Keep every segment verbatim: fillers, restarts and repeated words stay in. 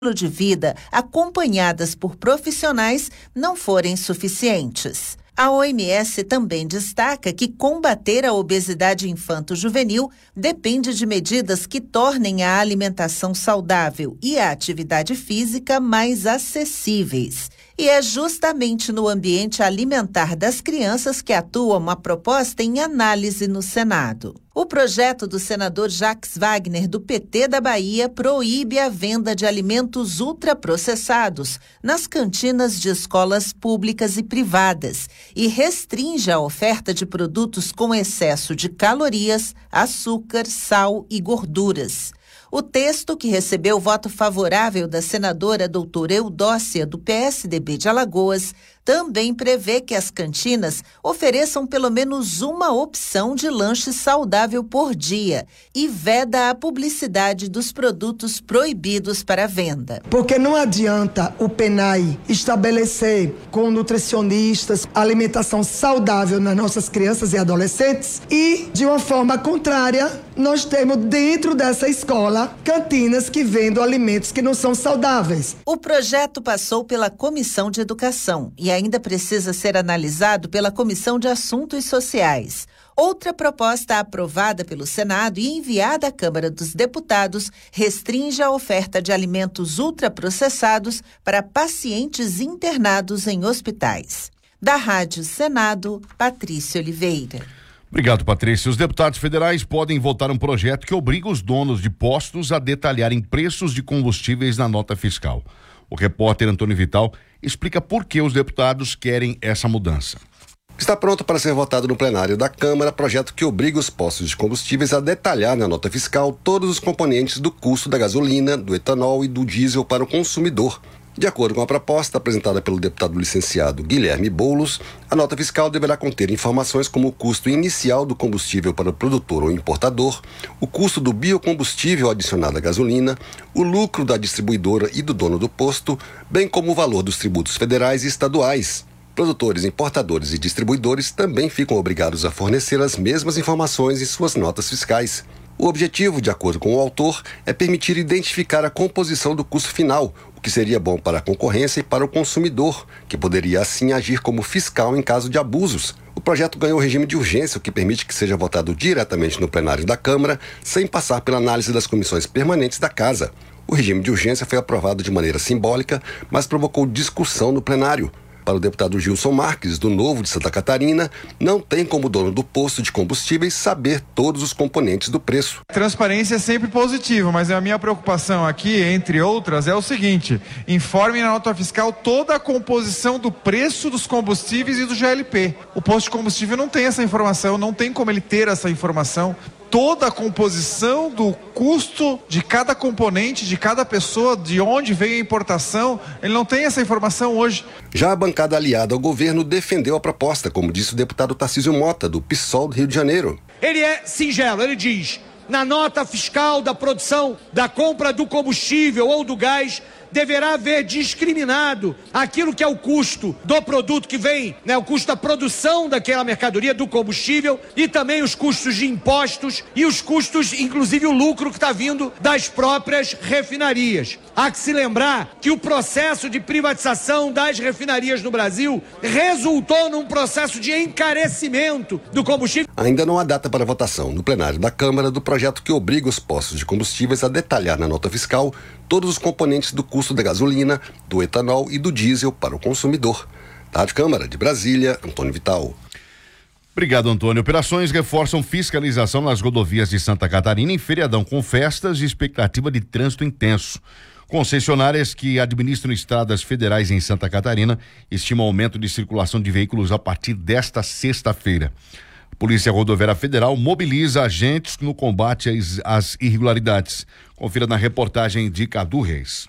de vida acompanhadas por profissionais não forem suficientes. A O M S também destaca que combater a obesidade infanto-juvenil depende de medidas que tornem a alimentação saudável e a atividade física mais acessíveis. E é justamente no ambiente alimentar das crianças que atua uma proposta em análise no Senado. O projeto do senador Jacques Wagner, do P T da Bahia, proíbe a venda de alimentos ultraprocessados nas cantinas de escolas públicas e privadas e restringe a oferta de produtos com excesso de calorias, açúcar, sal e gorduras. O texto, que recebeu voto favorável da senadora doutora Eudócia, do P S D B de Alagoas, também prevê que as cantinas ofereçam pelo menos uma opção de lanche saudável por dia e veda a publicidade dos produtos proibidos para venda. Porque não adianta o PENAI estabelecer com nutricionistas alimentação saudável nas nossas crianças e adolescentes e, de uma forma contrária, nós temos dentro dessa escola cantinas que vendem alimentos que não são saudáveis. O projeto passou pela Comissão de Educação e ainda precisa ser analisado pela Comissão de Assuntos Sociais. Outra proposta aprovada pelo Senado e enviada à Câmara dos Deputados restringe a oferta de alimentos ultraprocessados para pacientes internados em hospitais. Da Rádio Senado, Patrícia Oliveira. Obrigado, Patrícia. Os deputados federais podem votar um projeto que obriga os donos de postos a detalharem preços de combustíveis na nota fiscal. O repórter Antônio Vital explica por que os deputados querem essa mudança. Está pronto para ser votado no plenário da Câmara projeto que obriga os postos de combustíveis a detalhar na nota fiscal todos os componentes do custo da gasolina, do etanol e do diesel para o consumidor. De acordo com a proposta apresentada pelo deputado licenciado Guilherme Boulos, a nota fiscal deverá conter informações como o custo inicial do combustível para o produtor ou importador, o custo do biocombustível adicionado à gasolina, o lucro da distribuidora e do dono do posto, bem como o valor dos tributos federais e estaduais. Produtores, importadores e distribuidores também ficam obrigados a fornecer as mesmas informações em suas notas fiscais. O objetivo, de acordo com o autor, é permitir identificar a composição do custo final, o que seria bom para a concorrência e para o consumidor, que poderia assim agir como fiscal em caso de abusos. O projeto ganhou regime de urgência, o que permite que seja votado diretamente no plenário da Câmara, sem passar pela análise das comissões permanentes da Casa. O regime de urgência foi aprovado de maneira simbólica, mas provocou discussão no plenário. Para o deputado Gilson Marques, do Novo de Santa Catarina, não tem como dono do posto de combustíveis saber todos os componentes do preço. Transparência é sempre positiva, mas a minha preocupação aqui, entre outras, é o seguinte: informe na nota fiscal toda a composição do preço dos combustíveis e do G L P. O posto de combustível não tem essa informação, não tem como ele ter essa informação. Toda a composição do custo de cada componente, de cada pessoa, de onde veio a importação, ele não tem essa informação hoje. Já a bancada aliada ao governo defendeu a proposta, como disse o deputado Tarcísio Mota, do PSOL do Rio de Janeiro. Ele é singelo, ele diz: na nota fiscal da produção, da compra do combustível ou do gás, deverá haver discriminado aquilo que é o custo do produto que vem, né, o custo da produção daquela mercadoria, do combustível, e também os custos de impostos e os custos, inclusive o lucro que está vindo das próprias refinarias. Há que se lembrar que o processo de privatização das refinarias no Brasil resultou num processo de encarecimento do combustível. Ainda não há data para votação no plenário da Câmara do projeto que obriga os postos de combustíveis a detalhar na nota fiscal todos os componentes do custo da gasolina, do etanol e do diesel para o consumidor. Da Rádio Câmara de Brasília, Antônio Vital. Obrigado, Antônio. Operações reforçam fiscalização nas rodovias de Santa Catarina em feriadão com festas e expectativa de trânsito intenso. Concessionárias que administram estradas federais em Santa Catarina estimam aumento de circulação de veículos a partir desta sexta-feira. A Polícia Rodoviária Federal mobiliza agentes no combate às, às irregularidades. Confira na reportagem de Cadu Reis.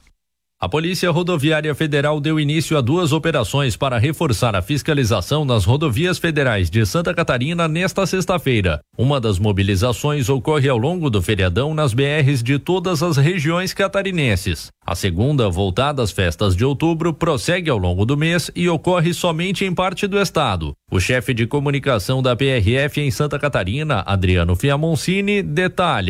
A Polícia Rodoviária Federal deu início a duas operações para reforçar a fiscalização nas rodovias federais de Santa Catarina nesta sexta-feira. Uma das mobilizações ocorre ao longo do feriadão nas B Rs de todas as regiões catarinenses. A segunda, voltada às festas de outubro, prossegue ao longo do mês e ocorre somente em parte do estado. O chefe de comunicação da P R F em Santa Catarina, Adriano Fiamoncini, detalha.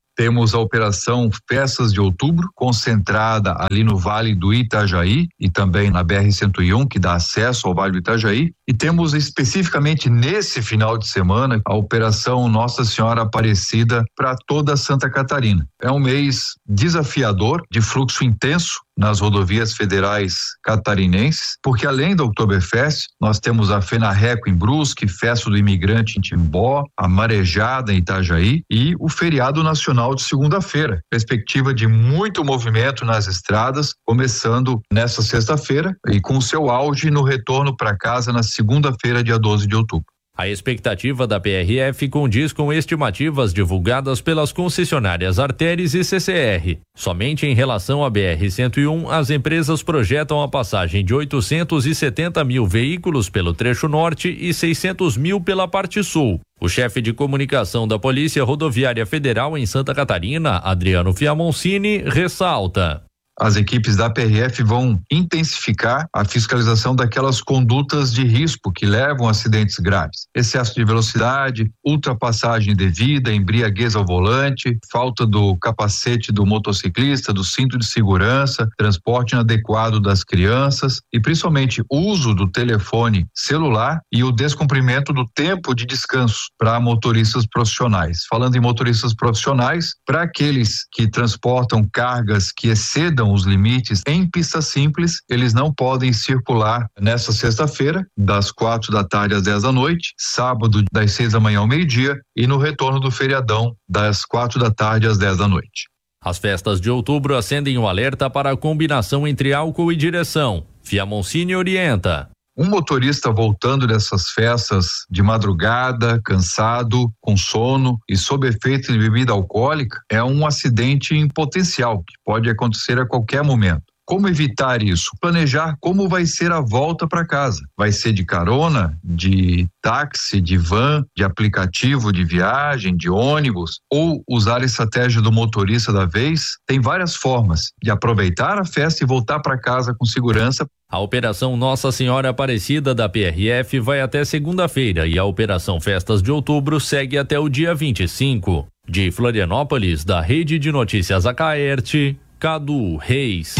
Temos a operação Festas de Outubro, concentrada ali no Vale do Itajaí e também na B R cento e um, que dá acesso ao Vale do Itajaí. E temos especificamente nesse final de semana a operação Nossa Senhora Aparecida para toda Santa Catarina. É um mês desafiador, de fluxo intenso nas rodovias federais catarinenses, porque além da Oktoberfest, nós temos a FENARRECO em Brusque, Festa do Imigrante em Timbó, a Marejada em Itajaí e o feriado nacional de segunda-feira. Perspectiva de muito movimento nas estradas, começando nesta sexta-feira e com seu auge no retorno para casa na segunda-feira, dia doze de outubro. A expectativa da P R F condiz com estimativas divulgadas pelas concessionárias Arteris e C C R. Somente em relação à B R cento e um, as empresas projetam a passagem de oitocentos e setenta mil veículos pelo trecho norte e seiscentos mil pela parte sul. O chefe de comunicação da Polícia Rodoviária Federal em Santa Catarina, Adriano Fiamoncini, ressalta: as equipes da P R F vão intensificar a fiscalização daquelas condutas de risco que levam a acidentes graves. Excesso de velocidade, ultrapassagem indevida, embriaguez ao volante, falta do capacete do motociclista, do cinto de segurança, transporte inadequado das crianças e principalmente uso do telefone celular e o descumprimento do tempo de descanso para motoristas profissionais. Falando em motoristas profissionais, para aqueles que transportam cargas que excedam os limites em pista simples, eles não podem circular nesta sexta-feira, das quatro da tarde às dez da noite, sábado das seis da manhã ao meio-dia e no retorno do feriadão das quatro da tarde às dez da noite. As festas de outubro acendem o alerta para a combinação entre álcool e direção. Fiamoncini orienta: um motorista voltando dessas festas de madrugada, cansado, com sono e sob efeito de bebida alcoólica é um acidente em potencial que pode acontecer a qualquer momento. Como evitar isso? Planejar como vai ser a volta para casa. Vai ser de carona, de táxi, de van, de aplicativo de viagem, de ônibus, ou usar a estratégia do motorista da vez? Tem várias formas de aproveitar a festa e voltar para casa com segurança. A Operação Nossa Senhora Aparecida da P R F vai até segunda-feira e a Operação Festas de Outubro segue até o dia vinte e cinco. De Florianópolis, da Rede de Notícias Acaerte, Cadu Reis.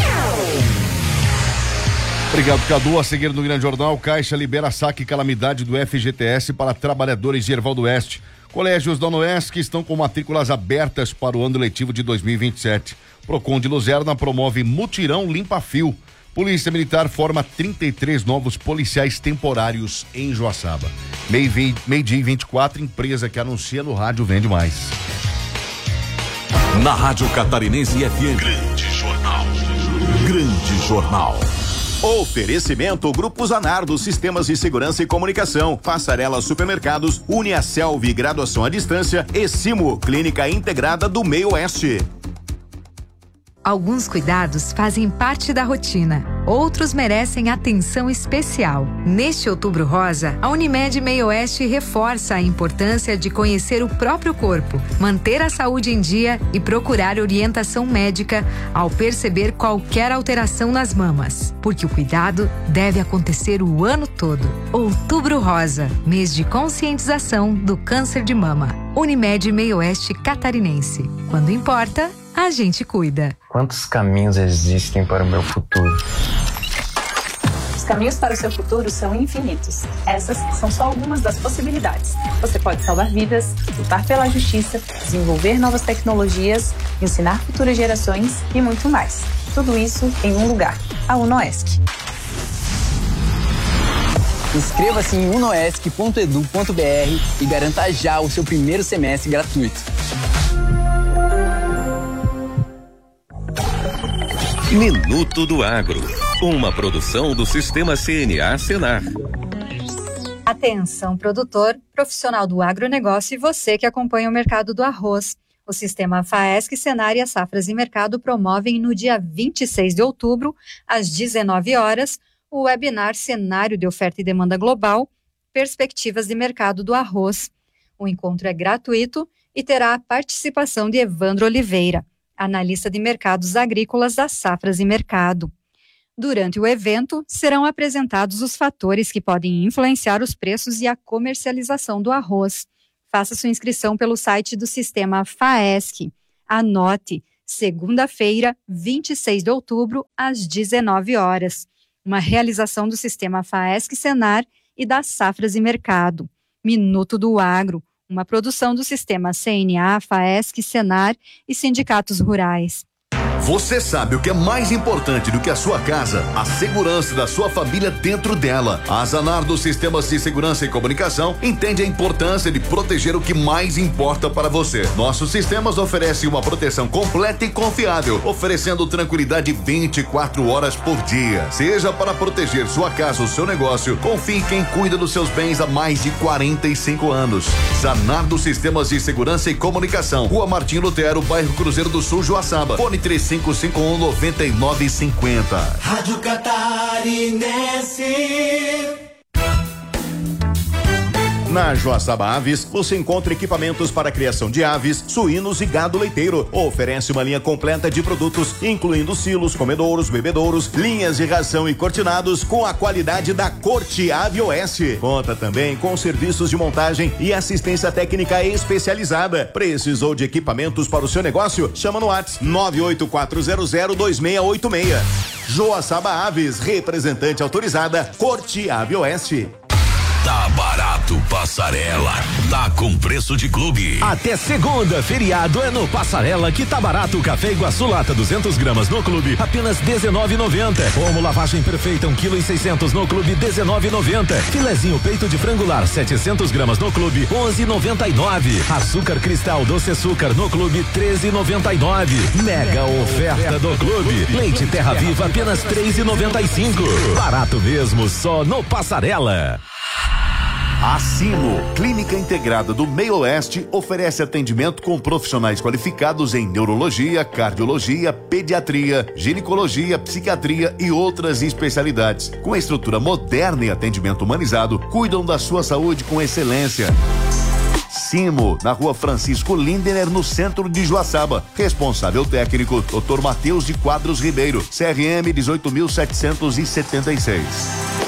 Obrigado, Cadu. A seguir no Grande Jornal, Caixa libera saque calamidade do F G T S para trabalhadores de Erval do Oeste. Colégios da UNOESC estão com matrículas abertas para o ano letivo de dois mil e vinte e sete. Procon de Luzerna promove mutirão limpa-fio. Polícia Militar forma trinta e três novos policiais temporários em Joaçaba. Meio-dia e vinte e quatro, empresa que anuncia no rádio vende mais. Na Rádio Catarinense F M. Grande Jornal. Grande Jornal. Oferecimento Grupo Zanardo, Sistemas de Segurança e Comunicação, Passarela Supermercados, Uniaselv, Graduação à Distância e Simo, Clínica Integrada do Meio Oeste. Alguns cuidados fazem parte da rotina, outros merecem atenção especial. Neste Outubro Rosa, a Unimed Meio Oeste reforça a importância de conhecer o próprio corpo, manter a saúde em dia e procurar orientação médica ao perceber qualquer alteração nas mamas, porque o cuidado deve acontecer o ano todo. Outubro Rosa, mês de conscientização do câncer de mama. Unimed Meio Oeste Catarinense. Quando importa, a gente cuida. Quantos caminhos existem para o meu futuro? Os caminhos para o seu futuro são infinitos. Essas são só algumas das possibilidades. Você pode salvar vidas, lutar pela justiça, desenvolver novas tecnologias, ensinar futuras gerações e muito mais. Tudo isso em um lugar, a UNOESC. Inscreva-se em unoesc ponto edu ponto br e garanta já o seu primeiro semestre gratuito. Minuto do Agro, uma produção do Sistema C N A Senar. Atenção, produtor, profissional do agronegócio e você que acompanha o mercado do arroz. O Sistema FAESC, Senar e as Safras e Mercado promovem no dia vinte e seis de outubro, às dezenove horas, o webinar Cenário de Oferta e Demanda Global, Perspectivas de Mercado do Arroz. O encontro é gratuito e terá a participação de Evandro Oliveira, analista de mercados agrícolas das Safras e Mercado. Durante o evento, serão apresentados os fatores que podem influenciar os preços e a comercialização do arroz. Faça sua inscrição pelo site do Sistema FAESC. Anote, segunda-feira, vinte e seis de outubro, às dezenove horas. Uma realização do Sistema Faesc-Senar e das Safras e Mercado. Minuto do Agro, uma produção do Sistema C N A, Faesc, Senar e sindicatos rurais. Você sabe o que é mais importante do que a sua casa? A segurança da sua família dentro dela. A Zanar dos Sistemas de Segurança e Comunicação entende a importância de proteger o que mais importa para você. Nossos sistemas oferecem uma proteção completa e confiável, oferecendo tranquilidade vinte e quatro horas por dia. Seja para proteger sua casa ou seu negócio, confie em quem cuida dos seus bens há mais de quarenta e cinco anos. Zanar dos Sistemas de Segurança e Comunicação. Rua Martim Lutero, bairro Cruzeiro do Sul, Joaçaba. Fone três cinco cinco um nove nove cinco zero. Rádio Catarinense. Na Joaçaba Aves, você encontra equipamentos para a criação de aves, suínos e gado leiteiro. Oferece uma linha completa de produtos, incluindo silos, comedouros, bebedouros, linhas de ração e cortinados com a qualidade da Corte Ave Oeste. Conta também com serviços de montagem e assistência técnica especializada. Precisou de equipamentos para o seu negócio? Chama no WhatsApp nove oito quatro zero zero dois seis oito seis. Joaçaba Aves, representante autorizada, Corte Ave Oeste. Tá barato, Passarela. Tá com preço de clube. Até segunda, feriado é no Passarela que tá barato. Café Iguaçu lata duzentas gramas no clube, apenas dezenove e noventa. Como lavagem perfeita um quilo e seiscentos no clube, dezenove e noventa. Filezinho peito de frangular setecentas gramas no clube, onze e noventa e nove. Açúcar cristal doce açúcar no clube, treze e noventa e nove. Mega oferta do clube. Leite Terra Viva apenas três e noventa e cinco. Barato mesmo, só no Passarela. A Simo, Clínica Integrada do Meio Oeste, oferece atendimento com profissionais qualificados em neurologia, cardiologia, pediatria, ginecologia, psiquiatria e outras especialidades. Com estrutura moderna e atendimento humanizado, cuidam da sua saúde com excelência. Simo, na Rua Francisco Lindener, no centro de Joaçaba. Responsável técnico, doutor Matheus de Quadros Ribeiro, C R M dezoito mil setecentos e setenta e seis.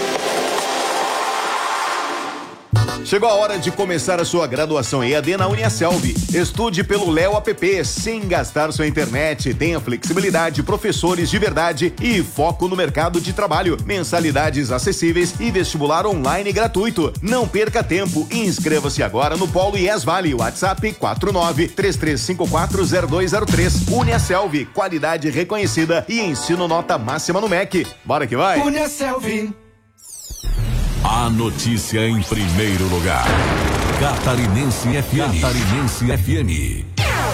Chegou a hora de começar a sua graduação E A D na Uniaselv. Estude pelo Léo App, sem gastar sua internet. Tenha flexibilidade, professores de verdade e foco no mercado de trabalho. Mensalidades acessíveis e vestibular online gratuito. Não perca tempo e inscreva-se agora no Polo I E S Vale. WhatsApp quatro nove três três cinco quatro zero dois zero três. Uniaselv, qualidade reconhecida e ensino nota máxima no M E C. Bora que vai! Uniaselv. A notícia em primeiro lugar. Catarinense F M. Catarinense F M.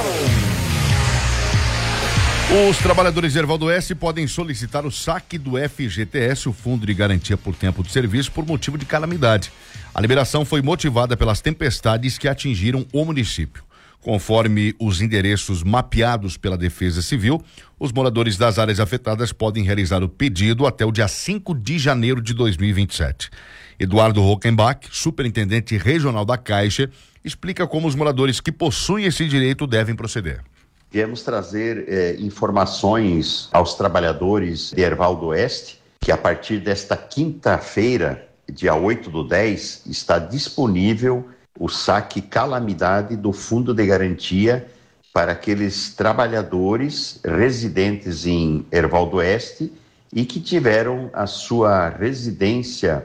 Os trabalhadores de Erval do Oeste podem solicitar o saque do F G T S, o Fundo de Garantia por Tempo de Serviço, por motivo de calamidade. A liberação foi motivada pelas tempestades que atingiram o município. Conforme os endereços mapeados pela Defesa Civil, os moradores das áreas afetadas podem realizar o pedido até o dia cinco de janeiro de dois mil e vinte e sete. Eduardo Rockenbach, superintendente regional da Caixa, explica como os moradores que possuem esse direito devem proceder. Viemos trazer eh, informações aos trabalhadores de Erval do Oeste, que a partir desta quinta-feira, dia oito do dez, está disponível o saque calamidade do Fundo de Garantia para aqueles trabalhadores residentes em Erval do Oeste e que tiveram a sua residência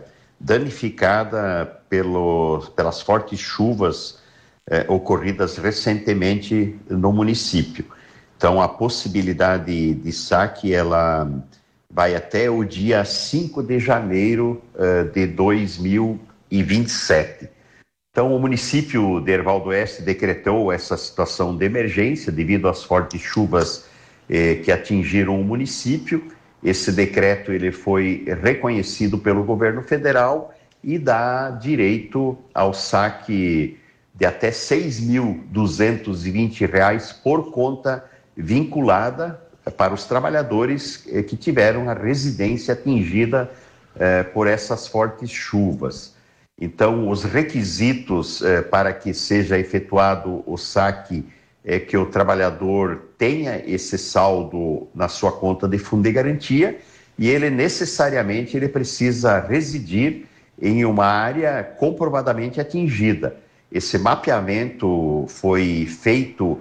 danificada pelo, pelas fortes chuvas eh, ocorridas recentemente no município. Então, a possibilidade de saque, ela vai até o dia cinco de janeiro eh, de dois mil e vinte e sete. Então, o município de Erval do Oeste decretou essa situação de emergência devido às fortes chuvas eh, que atingiram o município. Esse decreto ele foi reconhecido pelo governo federal e dá direito ao saque de até seis mil duzentos e vinte reais por conta vinculada para os trabalhadores eh, que tiveram a residência atingida eh, por essas fortes chuvas. Então, os requisitos eh, para que seja efetuado o saque é que o trabalhador tenha esse saldo na sua conta de fundo de garantia e ele necessariamente ele precisa residir em uma área comprovadamente atingida. Esse mapeamento foi feito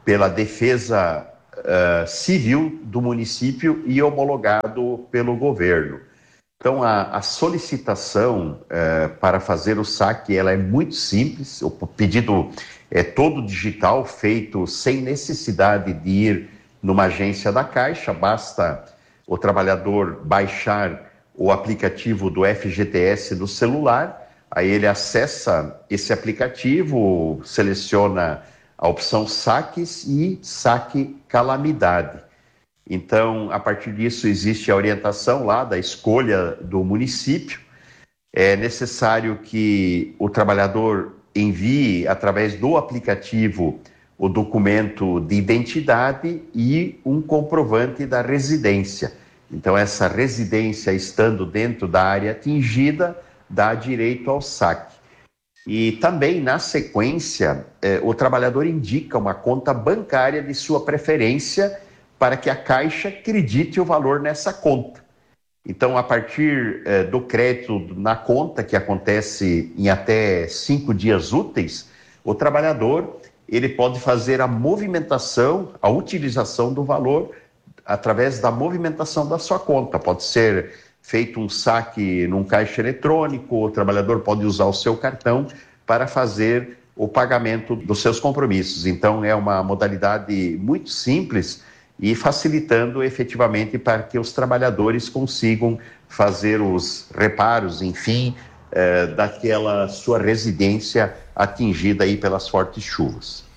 pela Defesa uh, Civil do município e homologado pelo governo. Então, a, a solicitação uh, para fazer o saque, ela é muito simples, o pedido é todo digital, feito sem necessidade de ir numa agência da Caixa, basta o trabalhador baixar o aplicativo do F G T S no celular, aí ele acessa esse aplicativo, seleciona a opção saques e saque calamidade. Então, a partir disso, existe a orientação lá da escolha do município. É necessário que o trabalhador envie, através do aplicativo, o documento de identidade e um comprovante da residência. Então, essa residência, estando dentro da área atingida, dá direito ao saque. E também, na sequência, eh, o trabalhador indica uma conta bancária de sua preferência para que a Caixa acredite o valor nessa conta. Então, a partir eh, do crédito na conta, que acontece em até cinco dias úteis, o trabalhador ele pode fazer a movimentação, a utilização do valor através da movimentação da sua conta. Pode ser feito um saque num caixa eletrônico, o trabalhador pode usar o seu cartão para fazer o pagamento dos seus compromissos. Então, é uma modalidade muito simples e facilitando efetivamente para que os trabalhadores consigam fazer os reparos, enfim, eh, daquela sua residência atingida aí pelas fortes chuvas.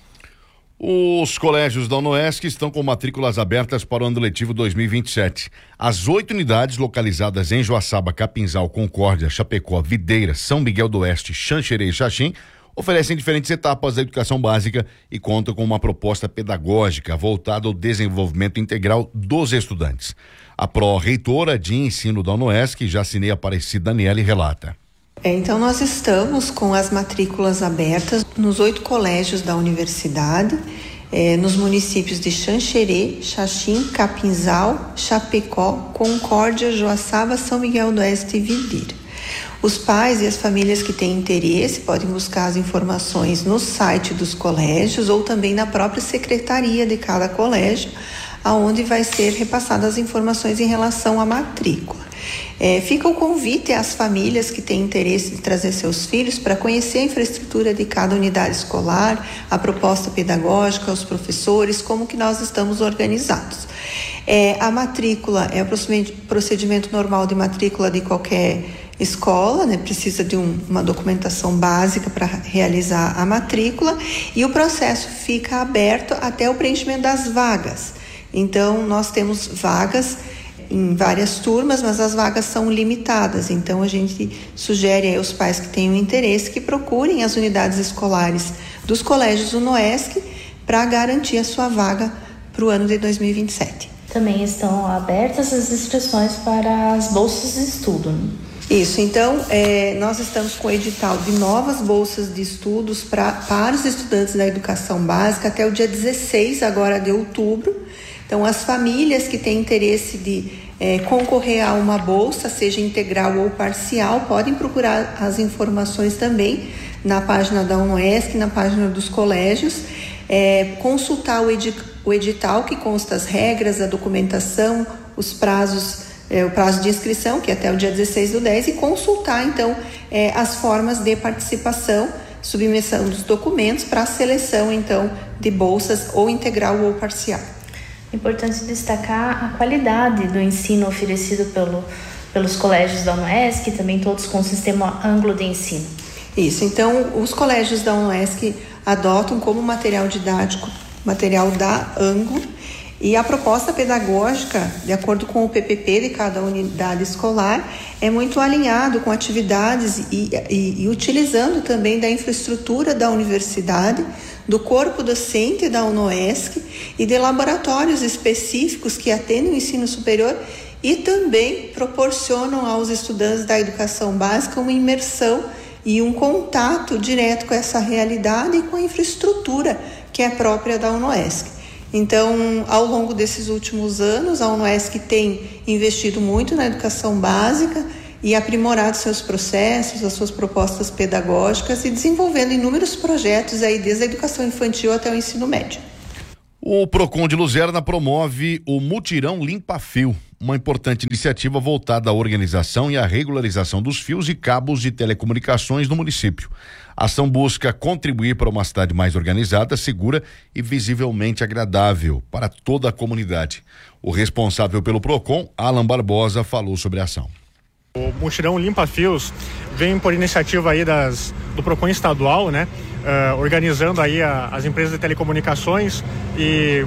Os colégios da UNOESC estão com matrículas abertas para o ano letivo dois mil e vinte e sete. As oito unidades localizadas em Joaçaba, Capinzal, Concórdia, Chapecó, Videira, São Miguel do Oeste, Xanxerê e Xaxim oferecem diferentes etapas da educação básica e contam com uma proposta pedagógica voltada ao desenvolvimento integral dos estudantes. A pró-reitora de ensino da UNOESC, Jacinei Aparecida Daniele, relata. É, então, nós estamos com as matrículas abertas nos oito colégios da universidade, é, nos municípios de Xanxerê, Xaxim, Capinzal, Chapecó, Concórdia, Joaçaba, São Miguel do Oeste e Videira. Os pais e as famílias que têm interesse podem buscar as informações no site dos colégios ou também na própria secretaria de cada colégio, aonde vai ser repassadas as informações em relação à matrícula. É, fica o convite às famílias que têm interesse de trazer seus filhos para conhecer a infraestrutura de cada unidade escolar, a proposta pedagógica, os professores, como que nós estamos organizados. É, a matrícula é o procedimento, procedimento normal de matrícula de qualquer escola, né? Precisa de um, uma documentação básica para realizar a matrícula e o processo fica aberto até o preenchimento das vagas. Então, nós temos vagas em várias turmas, mas as vagas são limitadas. Então, a gente sugere aos pais que tenham interesse que procurem as unidades escolares dos colégios UNOESC para garantir a sua vaga para o ano de dois mil e vinte e sete. Também estão abertas as inscrições para as bolsas de estudo, né? Isso, então, é, nós estamos com o edital de novas bolsas de estudos pra, para os estudantes da educação básica até o dia dezesseis agora de outubro. Então, as famílias que têm interesse de é, concorrer a uma bolsa, seja integral ou parcial, podem procurar as informações também na página da UNOESC, na página dos colégios, é, consultar o, edi- o edital que consta as regras, a documentação, os prazos, é, o prazo de inscrição, que é até o dia dezesseis do dez, e consultar, então, é, as formas de participação, submissão dos documentos para a seleção, então, de bolsas ou integral ou parcial. Importante destacar a qualidade do ensino oferecido pelo, pelos colégios da UNOESC, também todos com o sistema Anglo de ensino. Isso, então os colégios da UNOESC adotam como material didático material da Anglo e a proposta pedagógica, de acordo com o P P P de cada unidade escolar, é muito alinhado com atividades e, e, e utilizando também da infraestrutura da universidade, do corpo docente da UNOESC e de laboratórios específicos que atendem o ensino superior e também proporcionam aos estudantes da educação básica uma imersão e um contato direto com essa realidade e com a infraestrutura que é própria da UNOESC. Então, ao longo desses últimos anos, a UNOESC tem investido muito na educação básica e aprimorado seus processos, as suas propostas pedagógicas e desenvolvendo inúmeros projetos aí desde a educação infantil até o ensino médio. O Procon de Luzerna promove o Mutirão Limpa Fio, uma importante iniciativa voltada à organização e à regularização dos fios e cabos de telecomunicações no município. A ação busca contribuir para uma cidade mais organizada, segura e visivelmente agradável para toda a comunidade. O responsável pelo Procon, Alan Barbosa, falou sobre a ação. O Mutirão Limpa Fios vem por iniciativa aí das, do Procon estadual, né? Uh, organizando aí a, as empresas de telecomunicações e,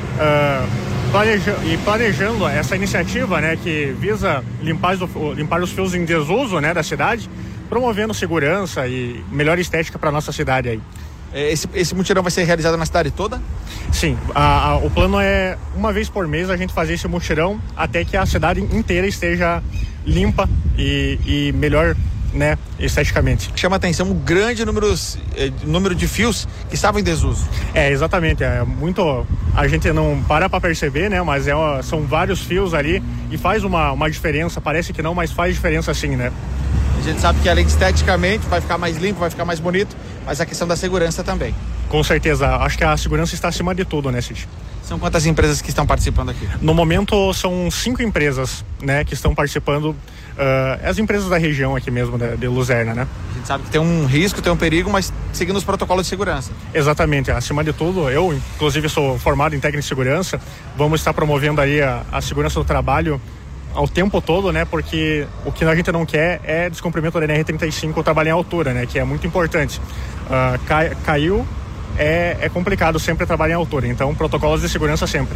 uh, planeja, e planejando essa iniciativa, né? Que visa limpar, limpar os fios em desuso, né? Da cidade, promovendo segurança e melhor estética para nossa cidade aí. Esse, esse mutirão vai ser realizado na cidade toda? Sim, a, a, o plano é uma vez por mês a gente fazer esse mutirão até que a cidade inteira esteja limpa e, e melhor, né, esteticamente. Chama a atenção o grande número, eh, número de fios que estavam em desuso. É, exatamente, é muito, a gente não para para perceber, né, mas é, são vários fios ali e faz uma, uma diferença, parece que não, mas faz diferença sim, né. A gente sabe que além de esteticamente vai ficar mais limpo, vai ficar mais bonito, mas a questão da segurança também. Com certeza, acho que a segurança está acima de tudo, né, Cid? São quantas empresas que estão participando aqui? No momento são cinco empresas, né, que estão participando, uh, as empresas da região aqui mesmo, de, de Luzerna, né? A gente sabe que tem um risco, tem um perigo, mas seguindo os protocolos de segurança. Exatamente, acima de tudo, eu inclusive sou formado em técnica de segurança, vamos estar promovendo aí a, a segurança do trabalho ao tempo todo, né, porque o que a gente não quer é descumprimento da N R trinta e cinco, o trabalho em altura, né, que é muito importante. Uh, cai, caiu, é, é complicado sempre trabalhar em altura, então protocolos de segurança sempre.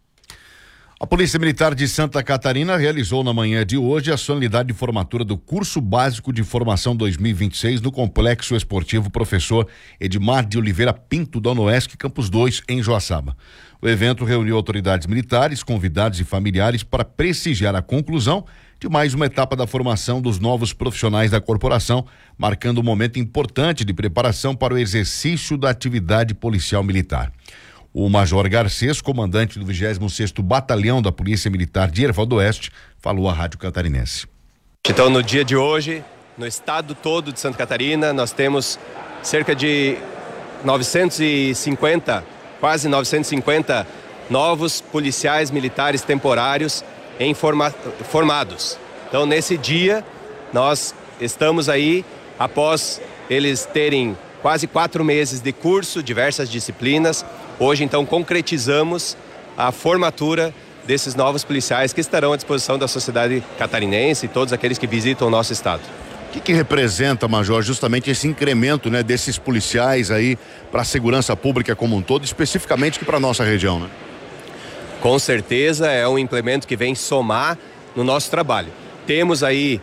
A Polícia Militar de Santa Catarina realizou na manhã de hoje a solenidade de formatura do Curso Básico de Formação dois mil e vinte e seis no Complexo Esportivo Professor Edmar de Oliveira Pinto, da UNOESC, Campus dois, em Joaçaba. O evento reuniu autoridades militares, convidados e familiares para prestigiar a conclusão de mais uma etapa da formação dos novos profissionais da corporação, marcando um momento importante de preparação para o exercício da atividade policial militar. O Major Garcês, comandante do vigésimo sexto Batalhão da Polícia Militar de Erval do Oeste, falou à Rádio Catarinense. Então, no dia de hoje, no estado todo de Santa Catarina, nós temos cerca de novecentos e cinquenta, quase novecentos e cinquenta novos policiais militares temporários em forma, formados. Então, nesse dia, nós estamos aí, após eles terem quase quatro meses de curso, diversas disciplinas. Hoje, então, concretizamos a formatura desses novos policiais que estarão à disposição da sociedade catarinense e todos aqueles que visitam o nosso estado. O que, que representa, Major, justamente esse incremento, né, desses policiais aí para a segurança pública como um todo, especificamente que para a nossa região, né? Com certeza é um implemento que vem somar no nosso trabalho. Temos aí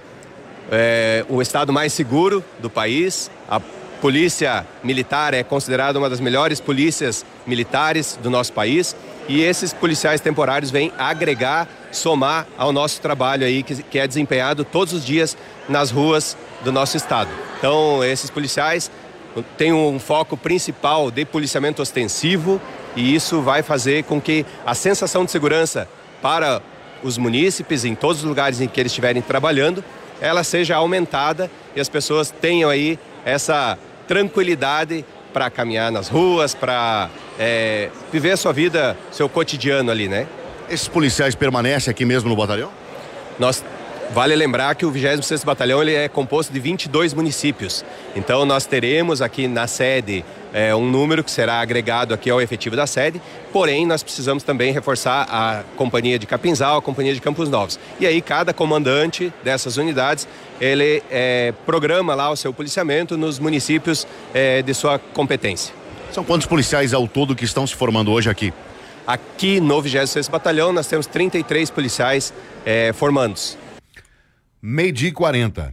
é, o estado mais seguro do país. A Polícia Militar é considerada uma das melhores polícias militares do nosso país e esses policiais temporários vêm agregar, somar ao nosso trabalho aí que, que é desempenhado todos os dias nas ruas do nosso estado. Então, esses policiais têm um foco principal de policiamento ostensivo e isso vai fazer com que a sensação de segurança para os munícipes em todos os lugares em que eles estiverem trabalhando, ela seja aumentada e as pessoas tenham aí essa tranquilidade para caminhar nas ruas, para é, viver a sua vida, seu cotidiano ali, né? Esses policiais permanecem aqui mesmo no batalhão? Nós, vale lembrar que o vigésimo sexto Batalhão ele é composto de vinte e dois municípios. Então nós teremos aqui na sede é, um número que será agregado aqui ao efetivo da sede, porém nós precisamos também reforçar a companhia de Capinzal, a companhia de Campos Novos. E aí cada comandante dessas unidades, ele é, programa lá o seu policiamento nos municípios é, de sua competência. São quantos policiais ao todo que estão se formando hoje aqui? Aqui no vigésimo sexto Batalhão nós temos trinta e três policiais é, formandos. Meio-dia e quarenta.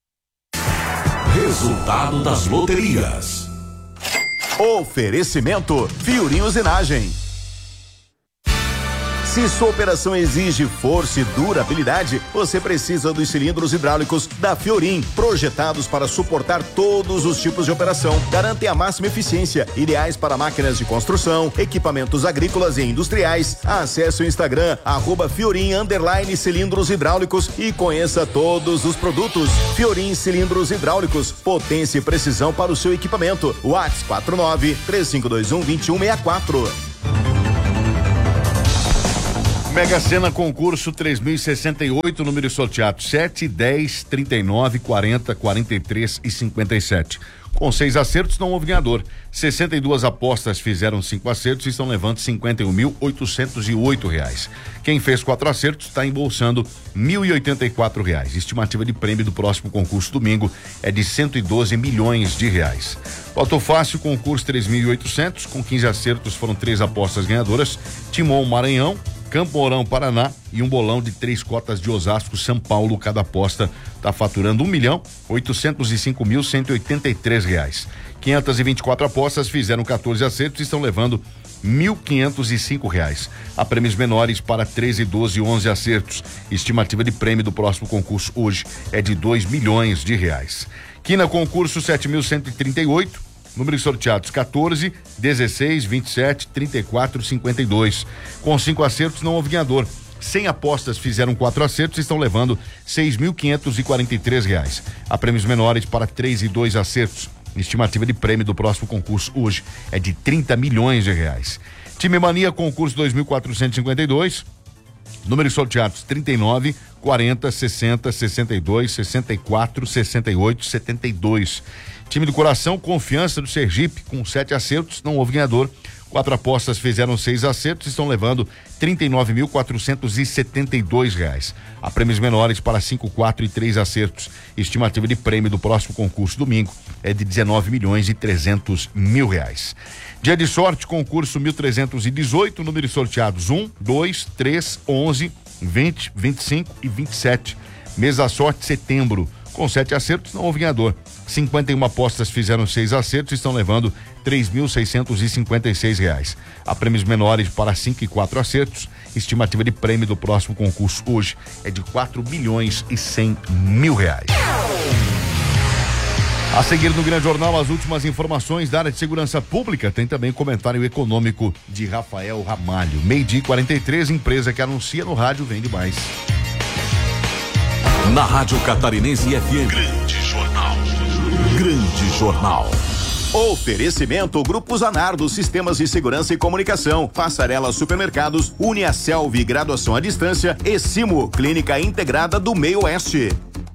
Resultado das loterias. Oferecimento Fiorim Usinagem. Se sua operação exige força e durabilidade, você precisa dos cilindros hidráulicos da Fiorim, projetados para suportar todos os tipos de operação. Garantem a máxima eficiência, ideais para máquinas de construção, equipamentos agrícolas e industriais. Acesse o Instagram, arroba Fiorim underline cilindros hidráulicos e conheça todos os produtos. Fiorim Cilindros Hidráulicos, potência e precisão para o seu equipamento. WhatsApp quatro nove três cinco dois um dois um seis quatro. Mega Sena concurso três mil e sessenta e oito, número sorteado sete, dez, trinta e nove, quarenta, quarenta e três e cinquenta e sete. Com seis acertos não houve ganhador. sessenta e duas apostas fizeram cinco acertos e estão levando cinquenta e um mil oitocentos e oito reais. Quem fez quatro acertos está embolsando mil e oitenta e quatro reais. Estimativa de prêmio do próximo concurso domingo é de cento e doze milhões de reais. Loto Fácil, concurso três mil e oitocentos, com quinze acertos foram três apostas ganhadoras. Timon Maranhão, Campo Mourão, Paraná e um bolão de três cotas de Osasco, São Paulo. Cada aposta está faturando um milhão oitocentos e cinco mil cento e oitenta e três reais. quinhentas e vinte e quatro apostas fizeram quatorze acertos e estão levando mil quinhentos e cinco reais. Há prêmios menores para treze, doze e onze acertos. Estimativa de prêmio do próximo concurso hoje é de dois milhões de reais. Quina concurso sete mil cento e trinta e oito. Números sorteados quatorze, dezesseis, vinte e sete, trinta e quatro, cinquenta e dois. Com cinco acertos não houve ganhador. cem apostas fizeram quatro acertos e estão levando seis mil quinhentos e quarenta e três reais. Há prêmios menores para três e dois acertos. Estimativa de prêmio do próximo concurso hoje é de trinta milhões de reais. Time Mania concurso dois mil quatrocentos e cinquenta e dois. Números sorteados trinta e nove, quarenta, sessenta, sessenta e dois, sessenta e quatro, sessenta e oito, setenta e dois. Time do Coração, Confiança do Sergipe, com sete acertos, não houve ganhador. Quatro apostas fizeram seis acertos e estão levando trinta e nove mil quatrocentos e setenta e dois reais. Há prêmios menores para cinco, quatro e três acertos. Estimativa de prêmio do próximo concurso domingo é de dezenove milhões e trezentos mil reais. Dia de sorte, concurso mil trezentos e dezoito, números sorteados um, dois, três, onze, vinte, vinte e cinco e vinte e sete. Mês da sorte, setembro. Com sete acertos, não houve ganhador. cinquenta e uma apostas fizeram seis acertos e estão levando três mil seiscentos e cinquenta e seis reais. Há prêmios menores para cinco e quatro acertos. Estimativa de prêmio do próximo concurso hoje é de quatro milhões e cem mil reais. A seguir no Grande Jornal, as últimas informações da área de segurança pública. Tem também comentário econômico de Rafael Ramalho. Meio-dia e quarenta e três, empresa que anuncia no rádio vende mais. Na Rádio Catarinense F M. Grande Jornal. Grande Jornal. Oferecimento Grupo Zanardo, Sistemas de Segurança e Comunicação, Passarela Supermercados, Uniaselv, Graduação à Distância e Simo, Clínica Integrada do Meio Oeste.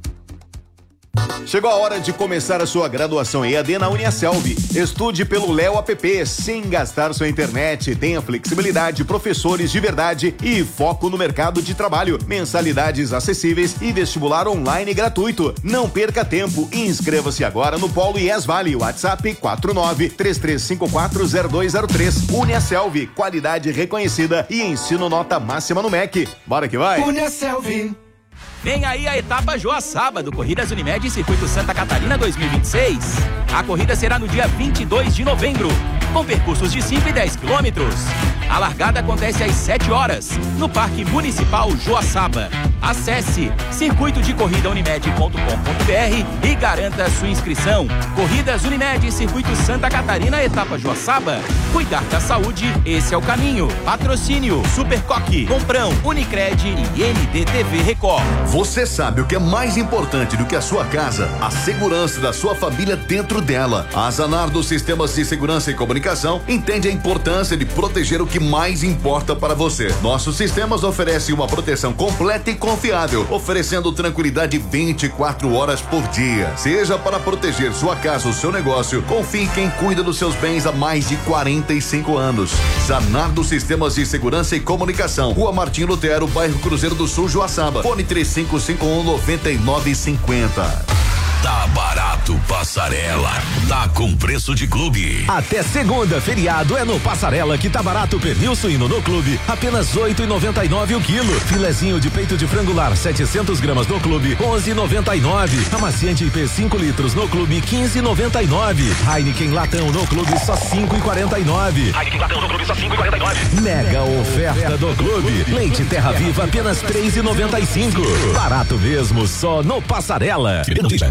Chegou a hora de começar a sua graduação E A D na Uniaselv. Estude pelo Léo App, sem gastar sua internet. Tenha flexibilidade, professores de verdade e foco no mercado de trabalho. Mensalidades acessíveis e vestibular online gratuito. Não perca tempo e inscreva-se agora no Polo I E S Vale. WhatsApp quatro nove, três três cinco quatro, zero dois zero três. Uniaselv, qualidade reconhecida e ensino nota máxima no M E C. Bora que vai! Uniaselv. Vem aí a etapa Joaçaba do Corridas Unimed Circuito Santa Catarina dois mil e vinte e seis. A corrida será no dia vinte e dois de novembro, com percursos de cinco e dez quilômetros. A largada acontece às sete horas, no Parque Municipal Joaçaba. Acesse circuito de corrida unimed ponto com ponto br e garanta sua inscrição. Corridas Unimed Circuito Santa Catarina, etapa Joaçaba. Cuidar da saúde, esse é o caminho. Patrocínio Supercoque, Comprão, Unicred e N D T V Record. Você sabe o que é mais importante do que a sua casa? A segurança da sua família dentro dela. A Zanardo Sistemas de Segurança e Comunicação entende a importância de proteger o que mais importa para você. Nossos sistemas oferecem uma proteção completa e confiável, oferecendo tranquilidade vinte e quatro horas por dia. Seja para proteger sua casa ou seu negócio, confie em quem cuida dos seus bens há mais de quarenta e cinco anos. Zanardo Sistemas de Segurança e Comunicação, Rua Martim Lutero, bairro Cruzeiro do Sul, Joaçaba. Fone três cinco cinco um, nove nove cinco zero. Tá barato, Passarela. Tá com preço de clube. Até segunda, feriado, é no Passarela que tá barato. Pernil suíno no clube, apenas oito e noventa e nove o quilo. Filezinho de peito de frangular, setecentos gramas no clube, onze e noventa e nove. Amaciante I P cinco litros no clube, quinze e noventa e nove. Heineken latão no clube, só cinco e quarenta e nove. Heineken latão no clube, só cinco e quarenta e nove. Mega oferta do clube. Leite Terra Viva, apenas três e noventa e cinco. Barato mesmo, só no Passarela.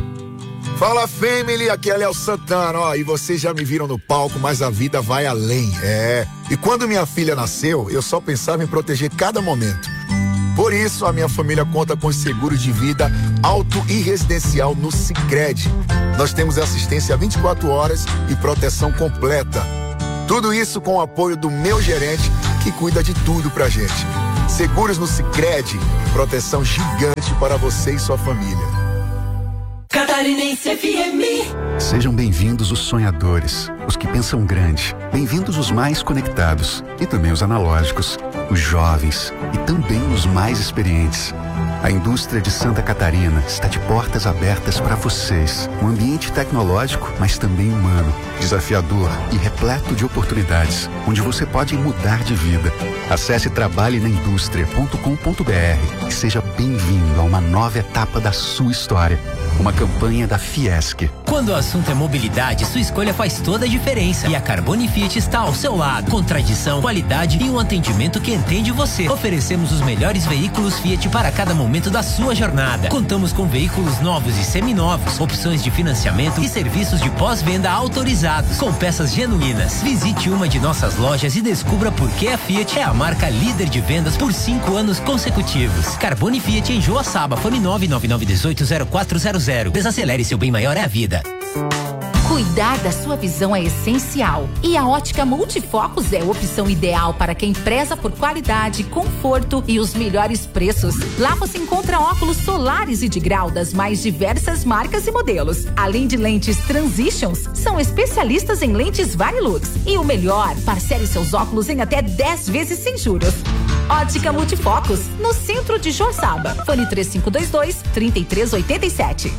Fala, family, aqui é Léo Santana, ó, e vocês já me viram no palco, mas a vida vai além, é. E quando minha filha nasceu, eu só pensava em proteger cada momento. Por isso, a minha família conta com seguro de vida auto e residencial no Sicredi. Nós temos assistência vinte e quatro horas e proteção completa. Tudo isso com o apoio do meu gerente, que cuida de tudo pra gente. Seguros no Sicredi, proteção gigante para você e sua família. Catarinense F M. Sejam bem-vindos os sonhadores, os que pensam grande. Bem-vindos os mais conectados e também os analógicos, os jovens e também os mais experientes. A indústria de Santa Catarina está de portas abertas para vocês. Um ambiente tecnológico, mas também humano, desafiador e repleto de oportunidades, onde você pode mudar de vida. Acesse trabalhe na indústria ponto com ponto b r e seja bem-vindo a uma nova etapa da sua história. Uma campanha da Fiesc. Quando o assunto é mobilidade, sua escolha faz toda a diferença. E a Carbone Fiat está ao seu lado. Com tradição, qualidade e um atendimento que entende você. Oferecemos os melhores veículos Fiat para cada momento da sua jornada. Contamos com veículos novos e seminovos, opções de financiamento e serviços de pós-venda autorizados, com peças genuínas. Visite uma de nossas lojas e descubra por que a Fiat é a marca líder de vendas por cinco anos consecutivos. Carbone Fiat em Joaçaba, fone nove nove nove um oito zero quatro zero zero. Desacelere, seu bem maior é a vida. Cuidar da sua visão é essencial. E a Ótica Multifocos é a opção ideal para quem preza por qualidade, conforto e os melhores preços. Lá você encontra óculos solares e de grau das mais diversas marcas e modelos. Além de lentes Transitions, são especialistas em lentes Varilux. E o melhor, parcele seus óculos em até dez vezes sem juros. Ótica Multifocos, no centro de Joaçaba. Fone três cinco dois dois, três três oito sete.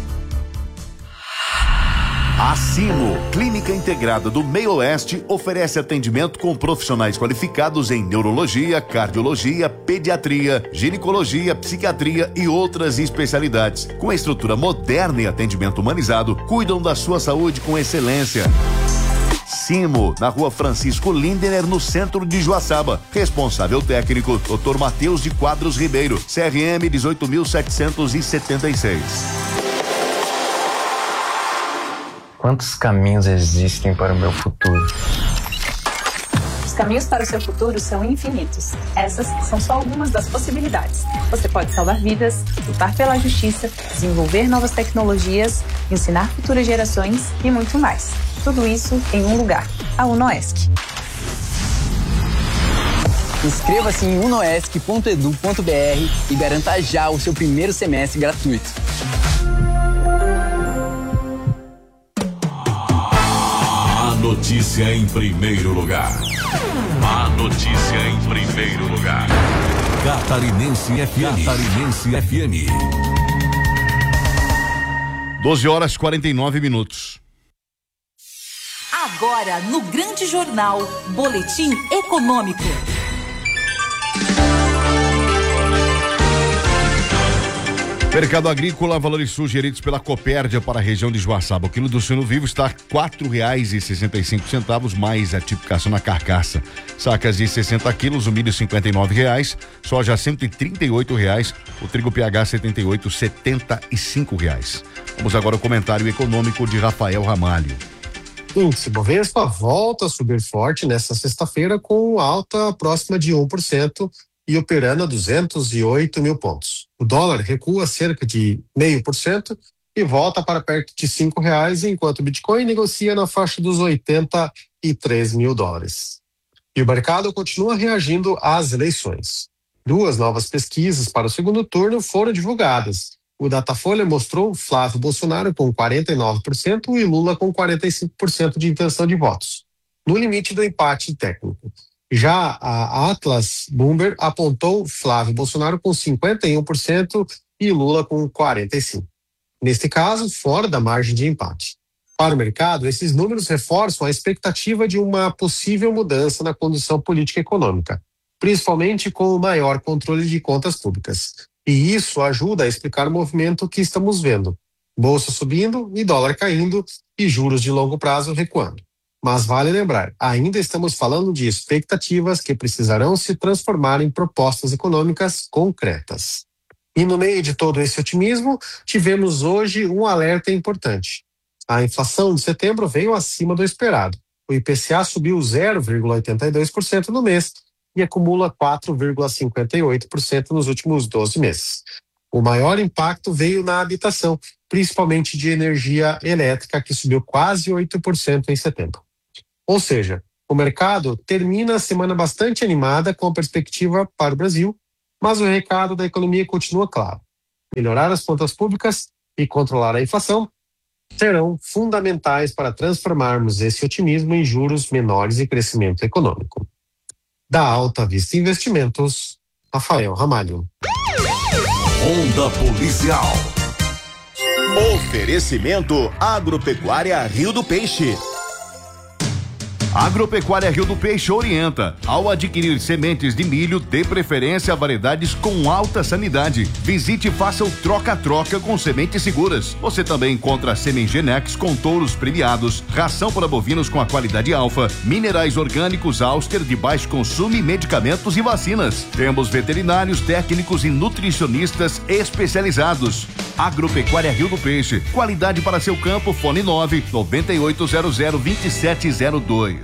A Simo, Clínica Integrada do Meio Oeste, oferece atendimento com profissionais qualificados em neurologia, cardiologia, pediatria, ginecologia, psiquiatria e outras especialidades. Com estrutura moderna e atendimento humanizado, cuidam da sua saúde com excelência. Simo, na Rua Francisco Lindener, no centro de Joaçaba. Responsável técnico, doutor Matheus de Quadros Ribeiro, C R M dezoito mil setecentos e setenta e seis. Quantos caminhos existem para o meu futuro? Os caminhos para o seu futuro são infinitos. Essas são só algumas das possibilidades. Você pode salvar vidas, lutar pela justiça, desenvolver novas tecnologias, ensinar futuras gerações e muito mais. Tudo isso em um lugar, a UNOESC. Inscreva-se em unoesc ponto edu ponto br e garanta já o seu primeiro semestre gratuito. A notícia em primeiro lugar. A notícia em primeiro lugar. Catarinense F M. Catarinense F M. doze horas e quarenta e nove minutos. Agora, no Grande Jornal, Boletim Econômico. Mercado agrícola, valores sugeridos pela Copérdia para a região de Joaçaba. O quilo do suíno vivo está quatro reais e sessenta e cinco centavos, mais a tipificação na carcaça. Sacas de sessenta quilos, o milho cinquenta e nove reais, soja cento e trinta e oito reais, o trigo P H setenta e oito, setenta e cinco reais. Vamos agora ao comentário econômico de Rafael Ramalho. Índice Bovespa volta a subir forte nesta sexta-feira com alta próxima de um por cento e operando a duzentos e oito mil pontos. O dólar recua cerca de zero vírgula cinco por cento e volta para perto de cinco reais, enquanto o Bitcoin negocia na faixa dos oitenta e três mil dólares. E o mercado continua reagindo às eleições. Duas novas pesquisas para o segundo turno foram divulgadas. O Datafolha mostrou Flávio Bolsonaro com quarenta e nove por cento e Lula com quarenta e cinco por cento de intenção de votos, no limite do empate técnico. Já a Atlas Bloomberg apontou Flávio Bolsonaro com cinquenta e um por cento e Lula com quarenta e cinco por cento. Neste caso, fora da margem de empate. Para o mercado, esses números reforçam a expectativa de uma possível mudança na condução política e econômica, principalmente com o maior controle de contas públicas. E isso ajuda a explicar o movimento que estamos vendo. Bolsa subindo e dólar caindo e juros de longo prazo recuando. Mas vale lembrar, ainda estamos falando de expectativas que precisarão se transformar em propostas econômicas concretas. E no meio de todo esse otimismo, tivemos hoje um alerta importante. A inflação de setembro veio acima do esperado. O I P C A subiu zero vírgula oitenta e dois por cento no mês e acumula quatro vírgula cinquenta e oito por cento nos últimos doze meses. O maior impacto veio na habitação, principalmente de energia elétrica, que subiu quase oito por cento em setembro. Ou seja, o mercado termina a semana bastante animada com a perspectiva para o Brasil Mas o recado da economia continua claro. Melhorar as contas públicas e controlar a inflação serão fundamentais para transformarmos esse otimismo em juros menores e crescimento econômico. Da Alta Vista Investimentos, Rafael Ramalho. Onda Policial. Oferecimento Agropecuária Rio do Peixe. Agropecuária Rio do Peixe orienta. Ao adquirir sementes de milho, dê preferência a variedades com alta sanidade. Visite e faça o troca-troca com sementes seguras. Você também encontra Semengenex com touros premiados, ração para bovinos com a qualidade alfa, minerais orgânicos Auster de baixo consumo e medicamentos e vacinas. Temos veterinários, técnicos e nutricionistas especializados. Agropecuária Rio do Peixe. Qualidade para seu campo. Fone nove nove oito zero zero dois sete zero dois.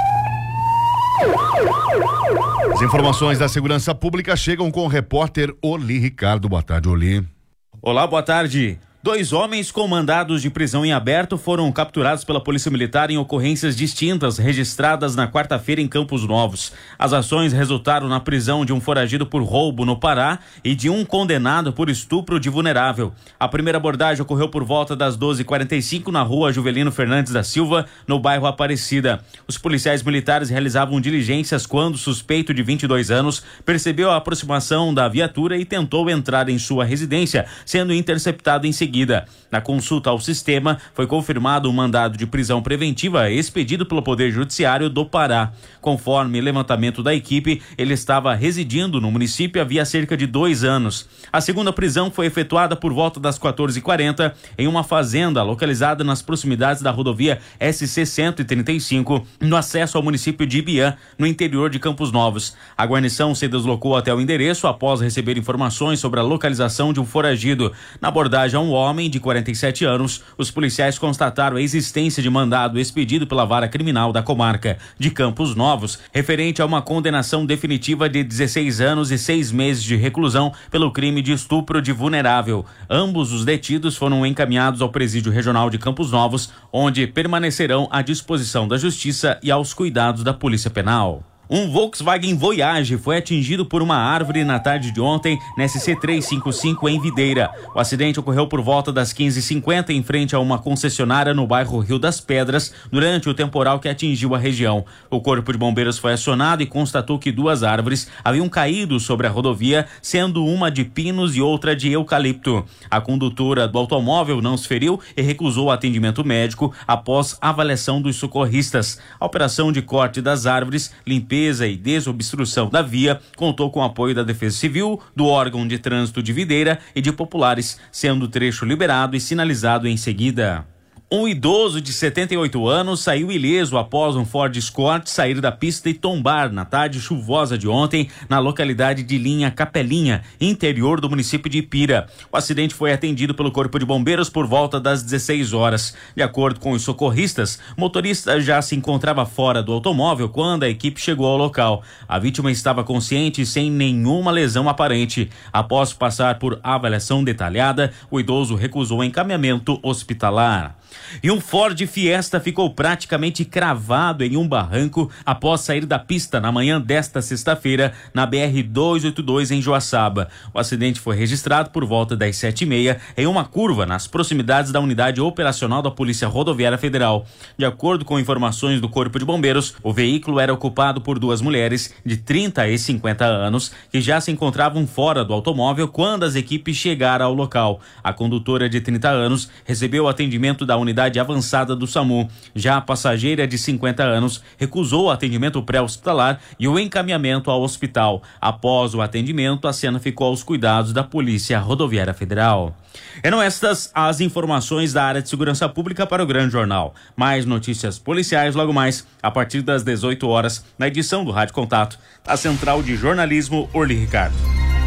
As informações da segurança pública chegam com o repórter Oli Ricardo. Boa tarde, Oli. Olá, boa tarde. Dois homens com mandados de prisão em aberto foram capturados pela Polícia Militar em ocorrências distintas registradas na quarta-feira em Campos Novos. As ações resultaram na prisão de um foragido por roubo no Pará e de um condenado por estupro de vulnerável. A primeira abordagem ocorreu por volta das doze e quarenta e cinco na rua Juvelino Fernandes da Silva, no bairro Aparecida. Os policiais militares realizavam diligências quando o suspeito de vinte e dois anos percebeu a aproximação da viatura e tentou entrar em sua residência, sendo interceptado em seguida. Na consulta ao sistema, foi confirmado um mandado de prisão preventiva expedido pelo Poder Judiciário do Pará. Conforme levantamento da equipe, ele estava residindo no município havia cerca de dois anos. A segunda prisão foi efetuada por volta das quatorze e quarenta em uma fazenda localizada nas proximidades da rodovia S C cento e trinta e cinco, no acesso ao município de Ibiã, no interior de Campos Novos. A guarnição se deslocou até o endereço após receber informações sobre a localização de um foragido. Na abordagem a um homem de quarenta e sete anos, os policiais constataram a existência de mandado expedido pela Vara Criminal da Comarca de Campos Novos, referente a uma condenação definitiva de dezesseis anos e seis meses de reclusão pelo crime de estupro de vulnerável. Ambos os detidos foram encaminhados ao Presídio Regional de Campos Novos, onde permanecerão à disposição da Justiça e aos cuidados da Polícia Penal. Um Volkswagen Voyage foi atingido por uma árvore na tarde de ontem na S C trezentos e cinquenta e cinco em Videira. O acidente ocorreu por volta das quinze e cinquenta em frente a uma concessionária no bairro Rio das Pedras, durante o temporal que atingiu a região. O corpo de bombeiros foi acionado e constatou que duas árvores haviam caído sobre a rodovia, sendo uma de pinos e outra de eucalipto. A condutora do automóvel não se feriu e recusou o atendimento médico após avaliação dos socorristas. A operação de corte das árvores, limpeza e desobstrução da via contou com o apoio da Defesa Civil, do órgão de trânsito de Videira e de populares, sendo o trecho liberado e sinalizado em seguida. Um idoso de setenta e oito anos saiu ileso após um Ford Escort sair da pista e tombar na tarde chuvosa de ontem na localidade de Linha Capelinha, interior do município de Ipira. O acidente foi atendido pelo Corpo de Bombeiros por volta das dezesseis horas. De acordo com os socorristas, o motorista já se encontrava fora do automóvel quando a equipe chegou ao local. A vítima estava consciente e sem nenhuma lesão aparente. Após passar por avaliação detalhada, o idoso recusou encaminhamento hospitalar. E um Ford Fiesta ficou praticamente cravado em um barranco após sair da pista na manhã desta sexta-feira na B R duzentos e oitenta e dois em Joaçaba. O acidente foi registrado por volta das sete e meia em uma curva nas proximidades da unidade operacional da Polícia Rodoviária Federal. De acordo com informações do Corpo de Bombeiros, o veículo era ocupado por duas mulheres de trinta e cinquenta anos que já se encontravam fora do automóvel quando as equipes chegaram ao local. A condutora de trinta anos recebeu o atendimento da unidade avançada do SAMU. Já a passageira de cinquenta anos recusou o atendimento pré-hospitalar e o encaminhamento ao hospital. Após o atendimento, a cena ficou aos cuidados da Polícia Rodoviária Federal. Eram estas as informações da área de segurança pública para o Grande Jornal. Mais notícias policiais logo mais, a partir das dezoito horas, na edição do Rádio Contato, a Central de Jornalismo Orly Ricardo.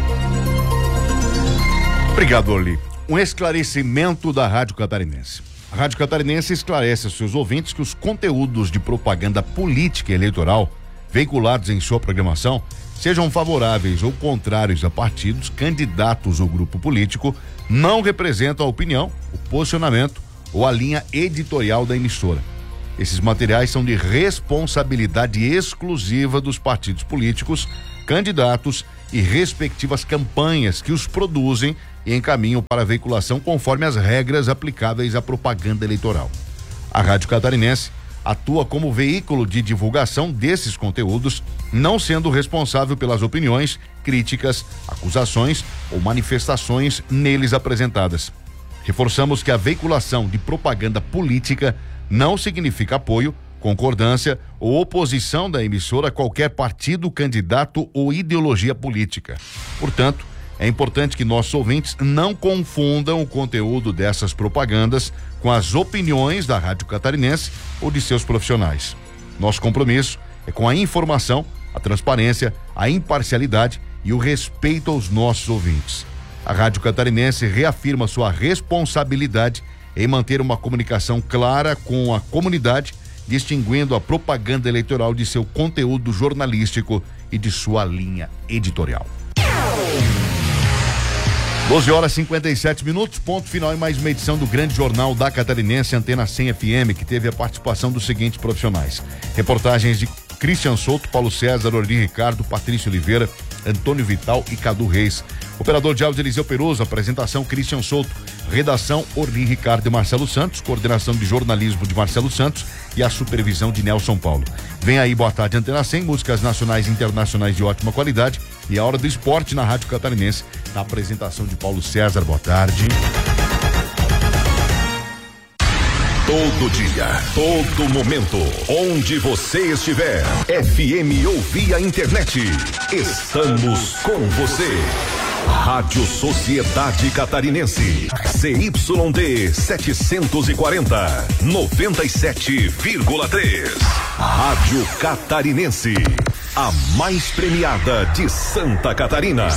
Obrigado, Orly. Um esclarecimento da Rádio Catarinense. A Rádio Catarinense esclarece aos seus ouvintes que os conteúdos de propaganda política e eleitoral veiculados em sua programação, sejam favoráveis ou contrários a partidos, candidatos ou grupo político, não representam a opinião, o posicionamento ou a linha editorial da emissora. Esses materiais são de responsabilidade exclusiva dos partidos políticos, candidatos e respectivas campanhas que os produzem e encaminham para a veiculação conforme as regras aplicáveis à propaganda eleitoral. A Rádio Catarinense atua como veículo de divulgação desses conteúdos, não sendo responsável pelas opiniões, críticas, acusações ou manifestações neles apresentadas. Reforçamos que a veiculação de propaganda política não significa apoio, concordância ou oposição da emissora a qualquer partido, candidato ou ideologia política. Portanto, é importante que nossos ouvintes não confundam o conteúdo dessas propagandas com as opiniões da Rádio Catarinense ou de seus profissionais. Nosso compromisso é com a informação, a transparência, a imparcialidade e o respeito aos nossos ouvintes. A Rádio Catarinense reafirma sua responsabilidade em manter uma comunicação clara com a comunidade, distinguindo a propaganda eleitoral de seu conteúdo jornalístico e de sua linha editorial. doze horas e cinquenta e sete minutos, ponto final em mais uma edição do Grande Jornal da Catarinense, Antena cem F M, que teve a participação dos seguintes profissionais. Reportagens de Christian Souto, Paulo César, Orli Ricardo, Patrício Oliveira, Antônio Vital e Cadu Reis. Operador de áudio Eliseu Peroso, apresentação Christian Souto, redação Orli Ricardo e Marcelo Santos, coordenação de jornalismo de Marcelo Santos e a supervisão de Nelson Paulo. Vem aí, boa tarde, Antena cem, músicas nacionais e internacionais de ótima qualidade e a hora do esporte na Rádio Catarinense, na apresentação de Paulo César. Boa tarde. Todo dia, todo momento, onde você estiver, F M ou via internet, estamos com você. Rádio Sociedade Catarinense, C Y D setecentos e quarenta, noventa e sete vírgula três. Rádio Catarinense, a mais premiada de Santa Catarina.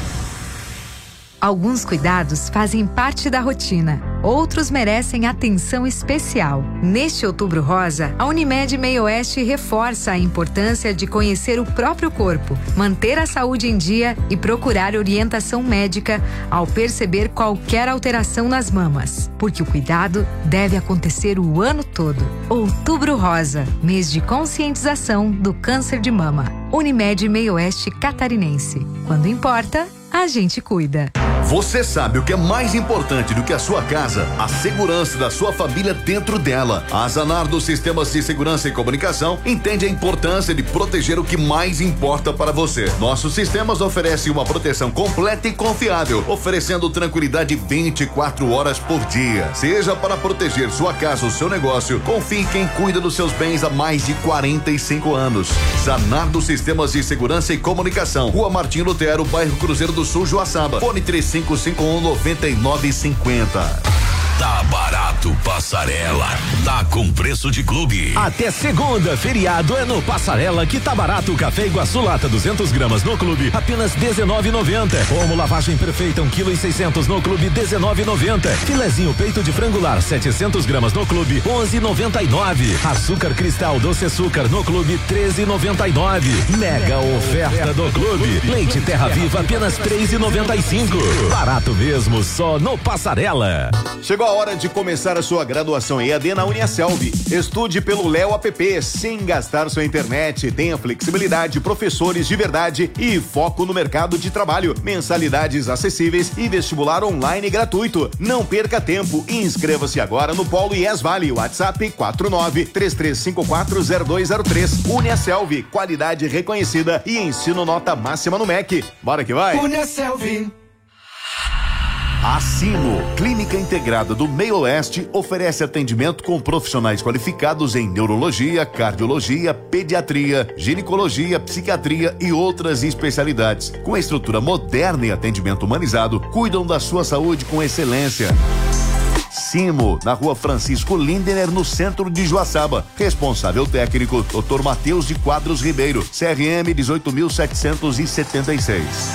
Alguns cuidados fazem parte da rotina, outros merecem atenção especial. Neste Outubro Rosa, a Unimed Meio Oeste reforça a importância de conhecer o próprio corpo, manter a saúde em dia e procurar orientação médica ao perceber qualquer alteração nas mamas, porque o cuidado deve acontecer o ano todo. Outubro Rosa, mês de conscientização do câncer de mama. Unimed Meio Oeste Catarinense. Quando importa, a gente cuida. Você sabe o que é mais importante do que a sua casa? A segurança da sua família dentro dela. A Zanardo Sistemas de Segurança e Comunicação entende a importância de proteger o que mais importa para você. Nossos sistemas oferecem uma proteção completa e confiável, oferecendo tranquilidade vinte e quatro horas por dia. Seja para proteger sua casa ou seu negócio, confie em quem cuida dos seus bens há mais de quarenta e cinco anos. Zanardo Sistemas de Segurança e Comunicação, Rua Martim Lutero, bairro Cruzeiro do Sul, Joaçaba. Fone três cinco cinco um nove nove cinco zero. Tá barato, Passarela. Tá com preço de clube. Até segunda, feriado é no Passarela que tá barato. Café Iguaçu lata duzentos gramas no clube, apenas dezenove e noventa. Como lavagem perfeita um quilo e seiscentos no clube, dezenove e noventa. Filezinho peito de frangular setecentos gramas no clube, onze e noventa e nove. Açúcar cristal doce açúcar no clube, treze e noventa e nove. Mega oferta do clube. Leite Terra Viva apenas três e noventa e cinco. Barato mesmo, só no Passarela. Chegou a hora de começar a sua graduação E A D na Uniaselv. Estude pelo Léo App sem gastar sua internet. Tenha flexibilidade, professores de verdade e foco no mercado de trabalho. Mensalidades acessíveis e vestibular online gratuito. Não perca tempo e inscreva-se agora no Polo I E S Vale. WhatsApp quatro nove três três cinco quatro zero dois zero três. Uniaselv, qualidade reconhecida e ensino nota máxima no M E C. Bora que vai! Uniaselv. A Sino, Clínica Integrada do Meio Oeste, oferece atendimento com profissionais qualificados em neurologia, cardiologia, pediatria, ginecologia, psiquiatria e outras especialidades. Com estrutura moderna e atendimento humanizado, cuidam da sua saúde com excelência. Simo, na Rua Francisco Lindener, no centro de Joaçaba. Responsável técnico, doutor Matheus de Quadros Ribeiro, C R M dezoito mil setecentos e setenta e seis.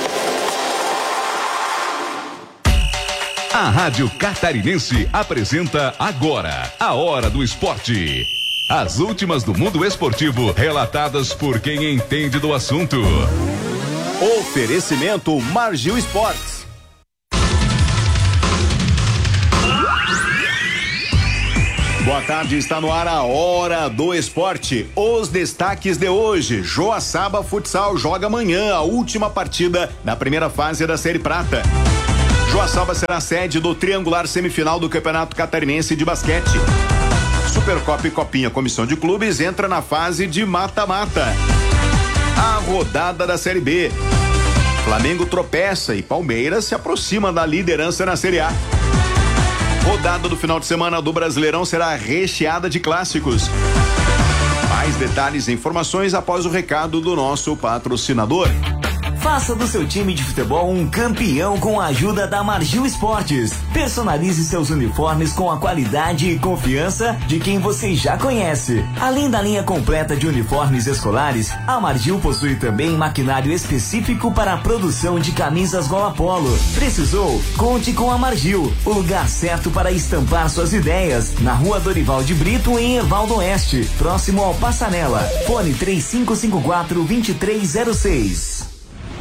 A Rádio Catarinense apresenta agora a Hora do Esporte. As últimas do mundo esportivo, relatadas por quem entende do assunto. Oferecimento Margil Esportes. Boa Boa tarde, está no ar a Hora do Esporte. Os destaques de hoje: Joaçaba Futsal joga amanhã a última partida da primeira fase da Série Prata. Joaçaba será sede do triangular semifinal do Campeonato Catarinense de Basquete. Supercopa e Copinha Comissão de Clubes entra na fase de mata-mata. A rodada da Série B. Flamengo tropeça e Palmeiras se aproxima da liderança na Série A. Rodada do final de semana do Brasileirão será recheada de clássicos. Mais detalhes e informações após o recado do nosso patrocinador. Faça do seu time de futebol um campeão com a ajuda da Margil Esportes. Personalize seus uniformes com a qualidade e confiança de quem você já conhece. Além da linha completa de uniformes escolares, a Margil possui também maquinário específico para a produção de camisas gola polo. Precisou? Conte com a Margil, o lugar certo para estampar suas ideias. Na Rua Dorival de Brito, em Ervaldo Oeste, próximo ao Passarela. Fone três cinco cinco quatro, dois três zero seis.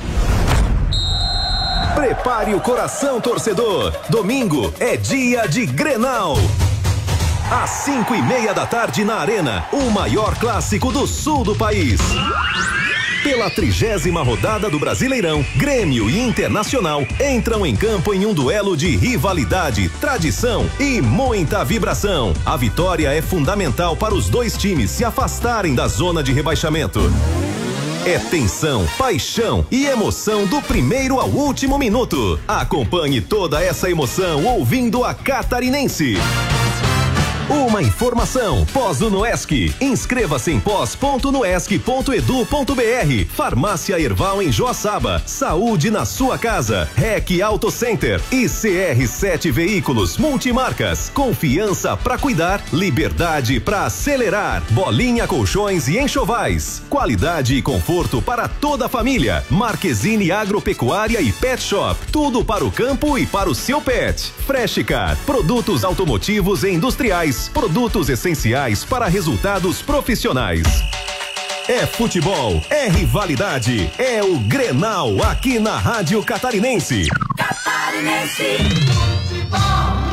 Prepare o coração, torcedor. Domingo é dia de Grenal. Às cinco e meia da tarde na Arena, o maior clássico do sul do país. Pela trigésima rodada do Brasileirão, Grêmio e Internacional entram em campo em um duelo de rivalidade, tradição e muita vibração. A vitória é fundamental para os dois times se afastarem da zona de rebaixamento. É tensão, paixão e emoção do primeiro ao último minuto. Acompanhe toda essa emoção ouvindo a Catarinense. Uma informação, Pós-Unoesc. Inscreva-se em pós ponto noesc ponto edu ponto br. Farmácia Erval em Joaçaba. Saúde na sua casa. R E C Auto Center e C R sete Veículos Multimarcas. Confiança pra cuidar, liberdade pra acelerar. Bolinha Colchões e Enxovais. Qualidade e conforto para toda a família. Marquezine Agropecuária e Pet Shop. Tudo para o campo e para o seu pet. Freshcar. Produtos automotivos e industriais. Produtos essenciais para resultados profissionais. É futebol, é rivalidade, é o Grenal aqui na Rádio Catarinense. Catarinense Futebol.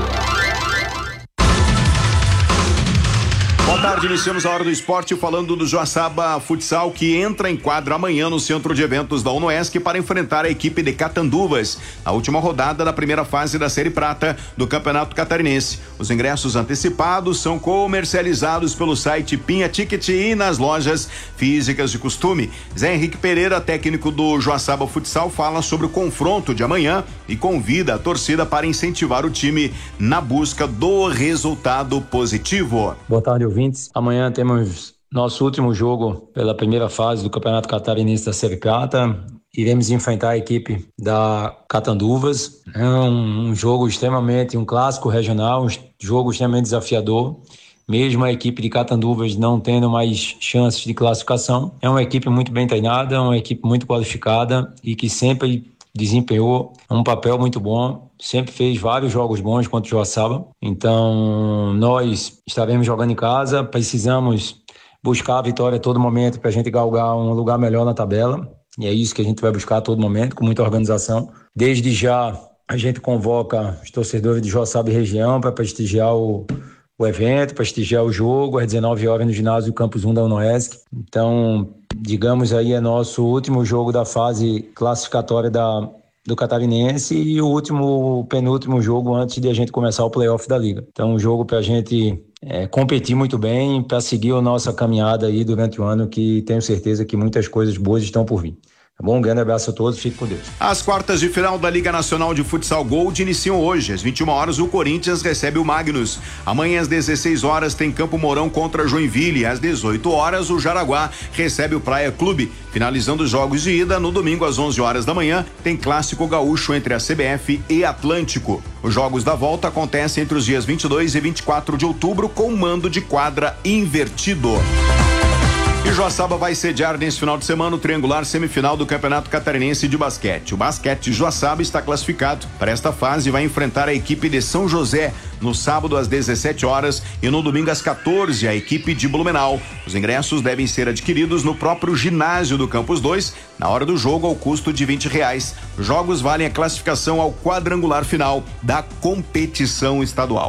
Boa tarde, iniciamos a Hora do Esporte falando do Joaçaba Futsal, que entra em quadra amanhã no Centro de Eventos da Unoesc para enfrentar a equipe de Catanduvas, a última rodada da primeira fase da Série Prata do Campeonato Catarinense. Os ingressos antecipados são comercializados pelo site Pinha Ticket e nas lojas físicas de costume. Zé Henrique Pereira, técnico do Joaçaba Futsal, fala sobre o confronto de amanhã e convida a torcida para incentivar o time na busca do resultado positivo. Boa tarde, ouvintes. Amanhã temos nosso último jogo pela primeira fase do Campeonato Catarinense da Série Prata. Iremos enfrentar a equipe da Catanduvas. É um, um jogo extremamente, um clássico regional, um jogo extremamente desafiador. Mesmo a equipe de Catanduvas não tendo mais chances de classificação. É uma equipe muito bem treinada, uma equipe muito qualificada e que sempre desempenhou um papel muito bom, sempre fez vários jogos bons contra o Joaçaba. Então, nós estaremos jogando em casa, precisamos buscar a vitória a todo momento para a gente galgar um lugar melhor na tabela, e é isso que a gente vai buscar a todo momento, com muita organização. Desde já, a gente convoca os torcedores de Joaçaba e região para prestigiar o, o evento, prestigiar o jogo, às dezenove horas no ginásio Campus um da Unoesc. Então, digamos aí, é nosso último jogo da fase classificatória da, do Catarinense e o último, penúltimo jogo antes de a gente começar o playoff da Liga. Então, um jogo para a gente é, competir muito bem, para seguir a nossa caminhada aí durante o ano, que tenho certeza que muitas coisas boas estão por vir. Tá bom? Um grande abraço a todos, fique com Deus. As quartas de final da Liga Nacional de Futsal Gold iniciam hoje. Às vinte e uma horas, o Corinthians recebe o Magnus. Amanhã, às dezesseis horas, tem Campo Mourão contra Joinville. Às dezoito horas, o Jaraguá recebe o Praia Clube. Finalizando os jogos de ida, no domingo, às onze horas da manhã, tem Clássico Gaúcho entre a C B F e Atlântico. Os jogos da volta acontecem entre os dias vinte e dois e vinte e quatro de outubro, com mando de quadra invertido. E Joaçaba vai sediar nesse final de semana o triangular semifinal do Campeonato Catarinense de Basquete. O basquete Joaçaba está classificado para esta fase e vai enfrentar a equipe de São José no sábado às dezessete horas e no domingo às quatorze a equipe de Blumenau. Os ingressos devem ser adquiridos no próprio ginásio do Campus dois na hora do jogo ao custo de vinte reais. Os jogos valem a classificação ao quadrangular final da competição estadual.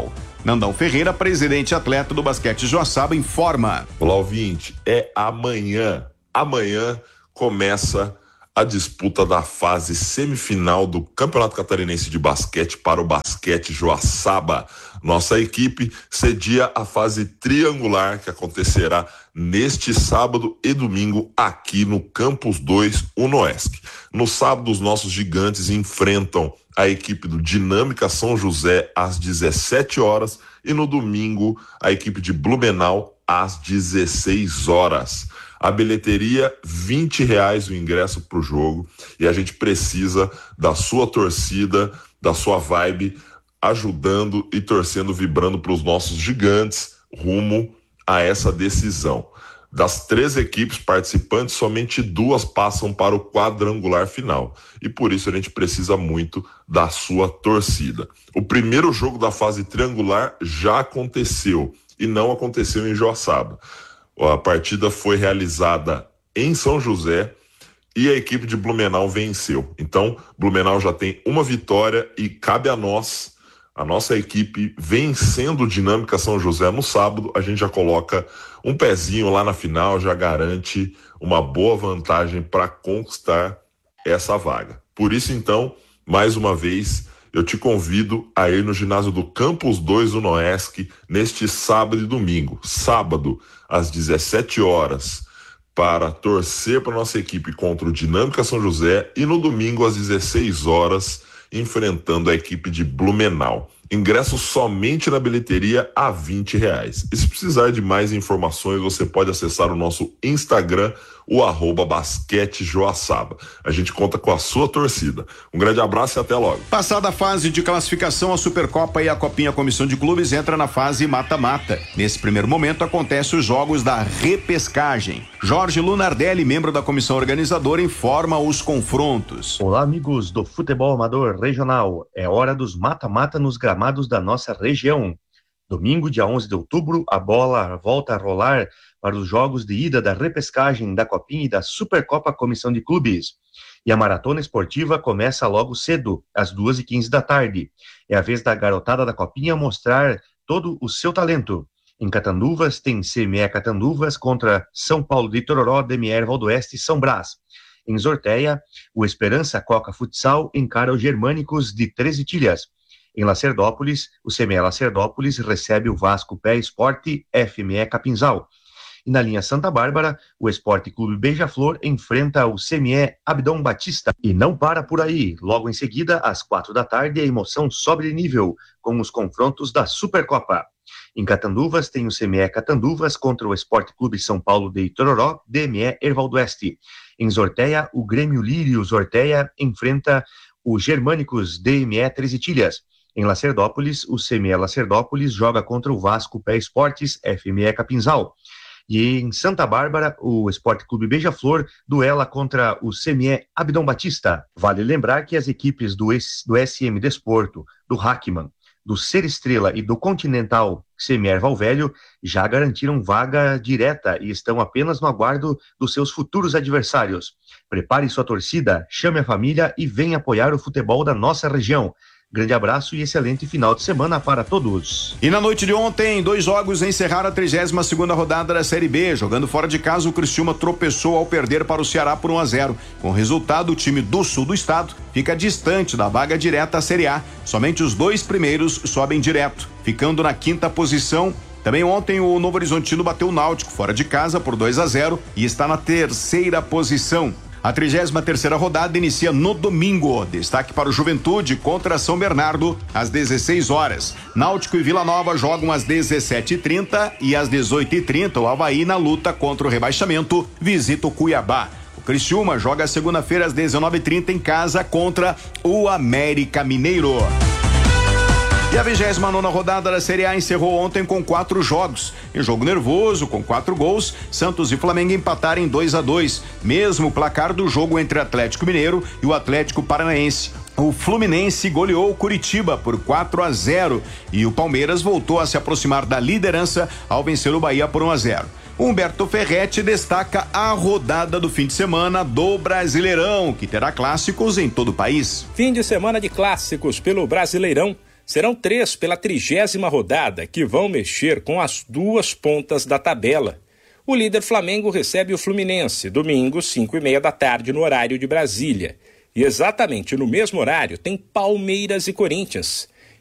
Nandão Ferreira, presidente e atleta do basquete Joaçaba, informa. Olá, ouvinte, é amanhã. Amanhã começa a disputa da fase semifinal do Campeonato Catarinense de Basquete para o basquete Joaçaba. Nossa equipe cedia a fase triangular que acontecerá neste sábado e domingo aqui no Campus dois Unoesc. No sábado, os nossos gigantes enfrentam a equipe do Dinâmica São José às dezessete horas e no domingo a equipe de Blumenau às dezesseis horas. A bilheteria, vinte reais o ingresso para o jogo, e a gente precisa da sua torcida, da sua vibe, ajudando e torcendo, vibrando para os nossos gigantes rumo a essa decisão. Das três equipes participantes, somente duas passam para o quadrangular final, e por isso a gente precisa muito da sua torcida. O primeiro jogo da fase triangular já aconteceu, e não aconteceu em Joaçaba. A partida foi realizada em São José e a equipe de Blumenau venceu. Então, Blumenau já tem uma vitória e cabe a nós, a nossa equipe, vencendo o Dinâmica São José no sábado, a gente já coloca um pezinho lá na final, já garante uma boa vantagem para conquistar essa vaga. Por isso, então, mais uma vez, eu te convido a ir no ginásio do Campus dois Unoesc neste sábado e domingo. Sábado, às dezessete horas, para torcer para nossa equipe contra o Dinâmica São José, e no domingo, às dezesseis horas, enfrentando a equipe de Blumenau. Ingresso somente na bilheteria a vinte reais. E se precisar de mais informações, você pode acessar o nosso Instagram, o arroba basquete Joaçaba. A gente conta com a sua torcida. Um grande abraço e até logo. Passada a fase de classificação, a Supercopa e a Copinha Comissão de Clubes entra na fase mata-mata. Nesse primeiro momento acontecem os jogos da repescagem. Jorge Lunardelli, membro da comissão organizadora, informa os confrontos. Olá, amigos do futebol amador regional. É hora dos mata-mata nos gramados da nossa região. Domingo, dia onze de outubro, a bola volta a rolar para os jogos de ida da repescagem da Copinha e da Supercopa Comissão de Clubes. E a maratona esportiva começa logo cedo, às duas e quinze da tarde. É a vez da garotada da Copinha mostrar todo o seu talento. Em Catanduvas, tem C M E Catanduvas contra São Paulo de Itororó, D M E Erval do Oeste e São Brás. Em Zorteia, o Esperança Coca Futsal encara os Germânicos de Treze Tilhas. Em Lacerdópolis, o C M E Lacerdópolis recebe o Vasco Pé Esporte F M E Capinzal. E na linha Santa Bárbara, o Esporte Clube Beija-Flor enfrenta o C M E Abdom Batista. E não para por aí. Logo em seguida, às quatro da tarde, a emoção sobe de nível com os confrontos da Supercopa. Em Catanduvas, tem o C M E Catanduvas contra o Esporte Clube São Paulo de Itororó, D M E Erval do Oeste. Em Zorteia, o Grêmio Lírio Zorteia enfrenta o Germânicos D M E Treze Tilhas. Em Lacerdópolis, o C M E Lacerdópolis joga contra o Vasco Pé Esportes F M E Capinzal. E em Santa Bárbara, o Esporte Clube Beija-Flor duela contra o C M E Abdom Batista. Vale lembrar que as equipes do, do S M Desporto, do Hackman, do Ser Estrela e do Continental C M E Erval Velho já garantiram vaga direta e estão apenas no aguardo dos seus futuros adversários. Prepare sua torcida, chame a família e venha apoiar o futebol da nossa região. Grande abraço e excelente final de semana para todos. E na noite de ontem, dois jogos encerraram a trigésima segunda rodada da Série B. Jogando fora de casa, o Criciúma tropeçou ao perder para o Ceará por um a zero. Com o resultado, o time do sul do estado fica distante da vaga direta à Série A. Somente os dois primeiros sobem direto, ficando na quinta posição. Também ontem o Novo Horizontino bateu o Náutico fora de casa por dois a zero e está na terceira posição. A trigésima terceira rodada inicia no domingo. Destaque para o Juventude contra São Bernardo, às dezesseis horas. Náutico e Vila Nova jogam às dezessete e trinta e às dezoito e trinta o Avaí, na luta contra o rebaixamento, visita o Cuiabá. O Criciúma joga segunda-feira às dezenove e trinta em casa contra o América Mineiro. E a vigésima nona rodada da Série A encerrou ontem com quatro jogos. Em jogo nervoso, com quatro gols, Santos e Flamengo empataram em dois a dois. Mesmo placar do jogo entre Atlético Mineiro e o Atlético Paranaense. O Fluminense goleou o Curitiba por quatro a zero e o Palmeiras voltou a se aproximar da liderança ao vencer o Bahia por um a zero. Humberto Ferretti destaca a rodada do fim de semana do Brasileirão, que terá clássicos em todo o país. Fim de semana de clássicos pelo Brasileirão. Serão três pela trigésima rodada, que vão mexer com as duas pontas da tabela. O líder Flamengo recebe o Fluminense, domingo, cinco e meia da tarde, no horário de Brasília. E exatamente no mesmo horário tem Palmeiras e Corinthians.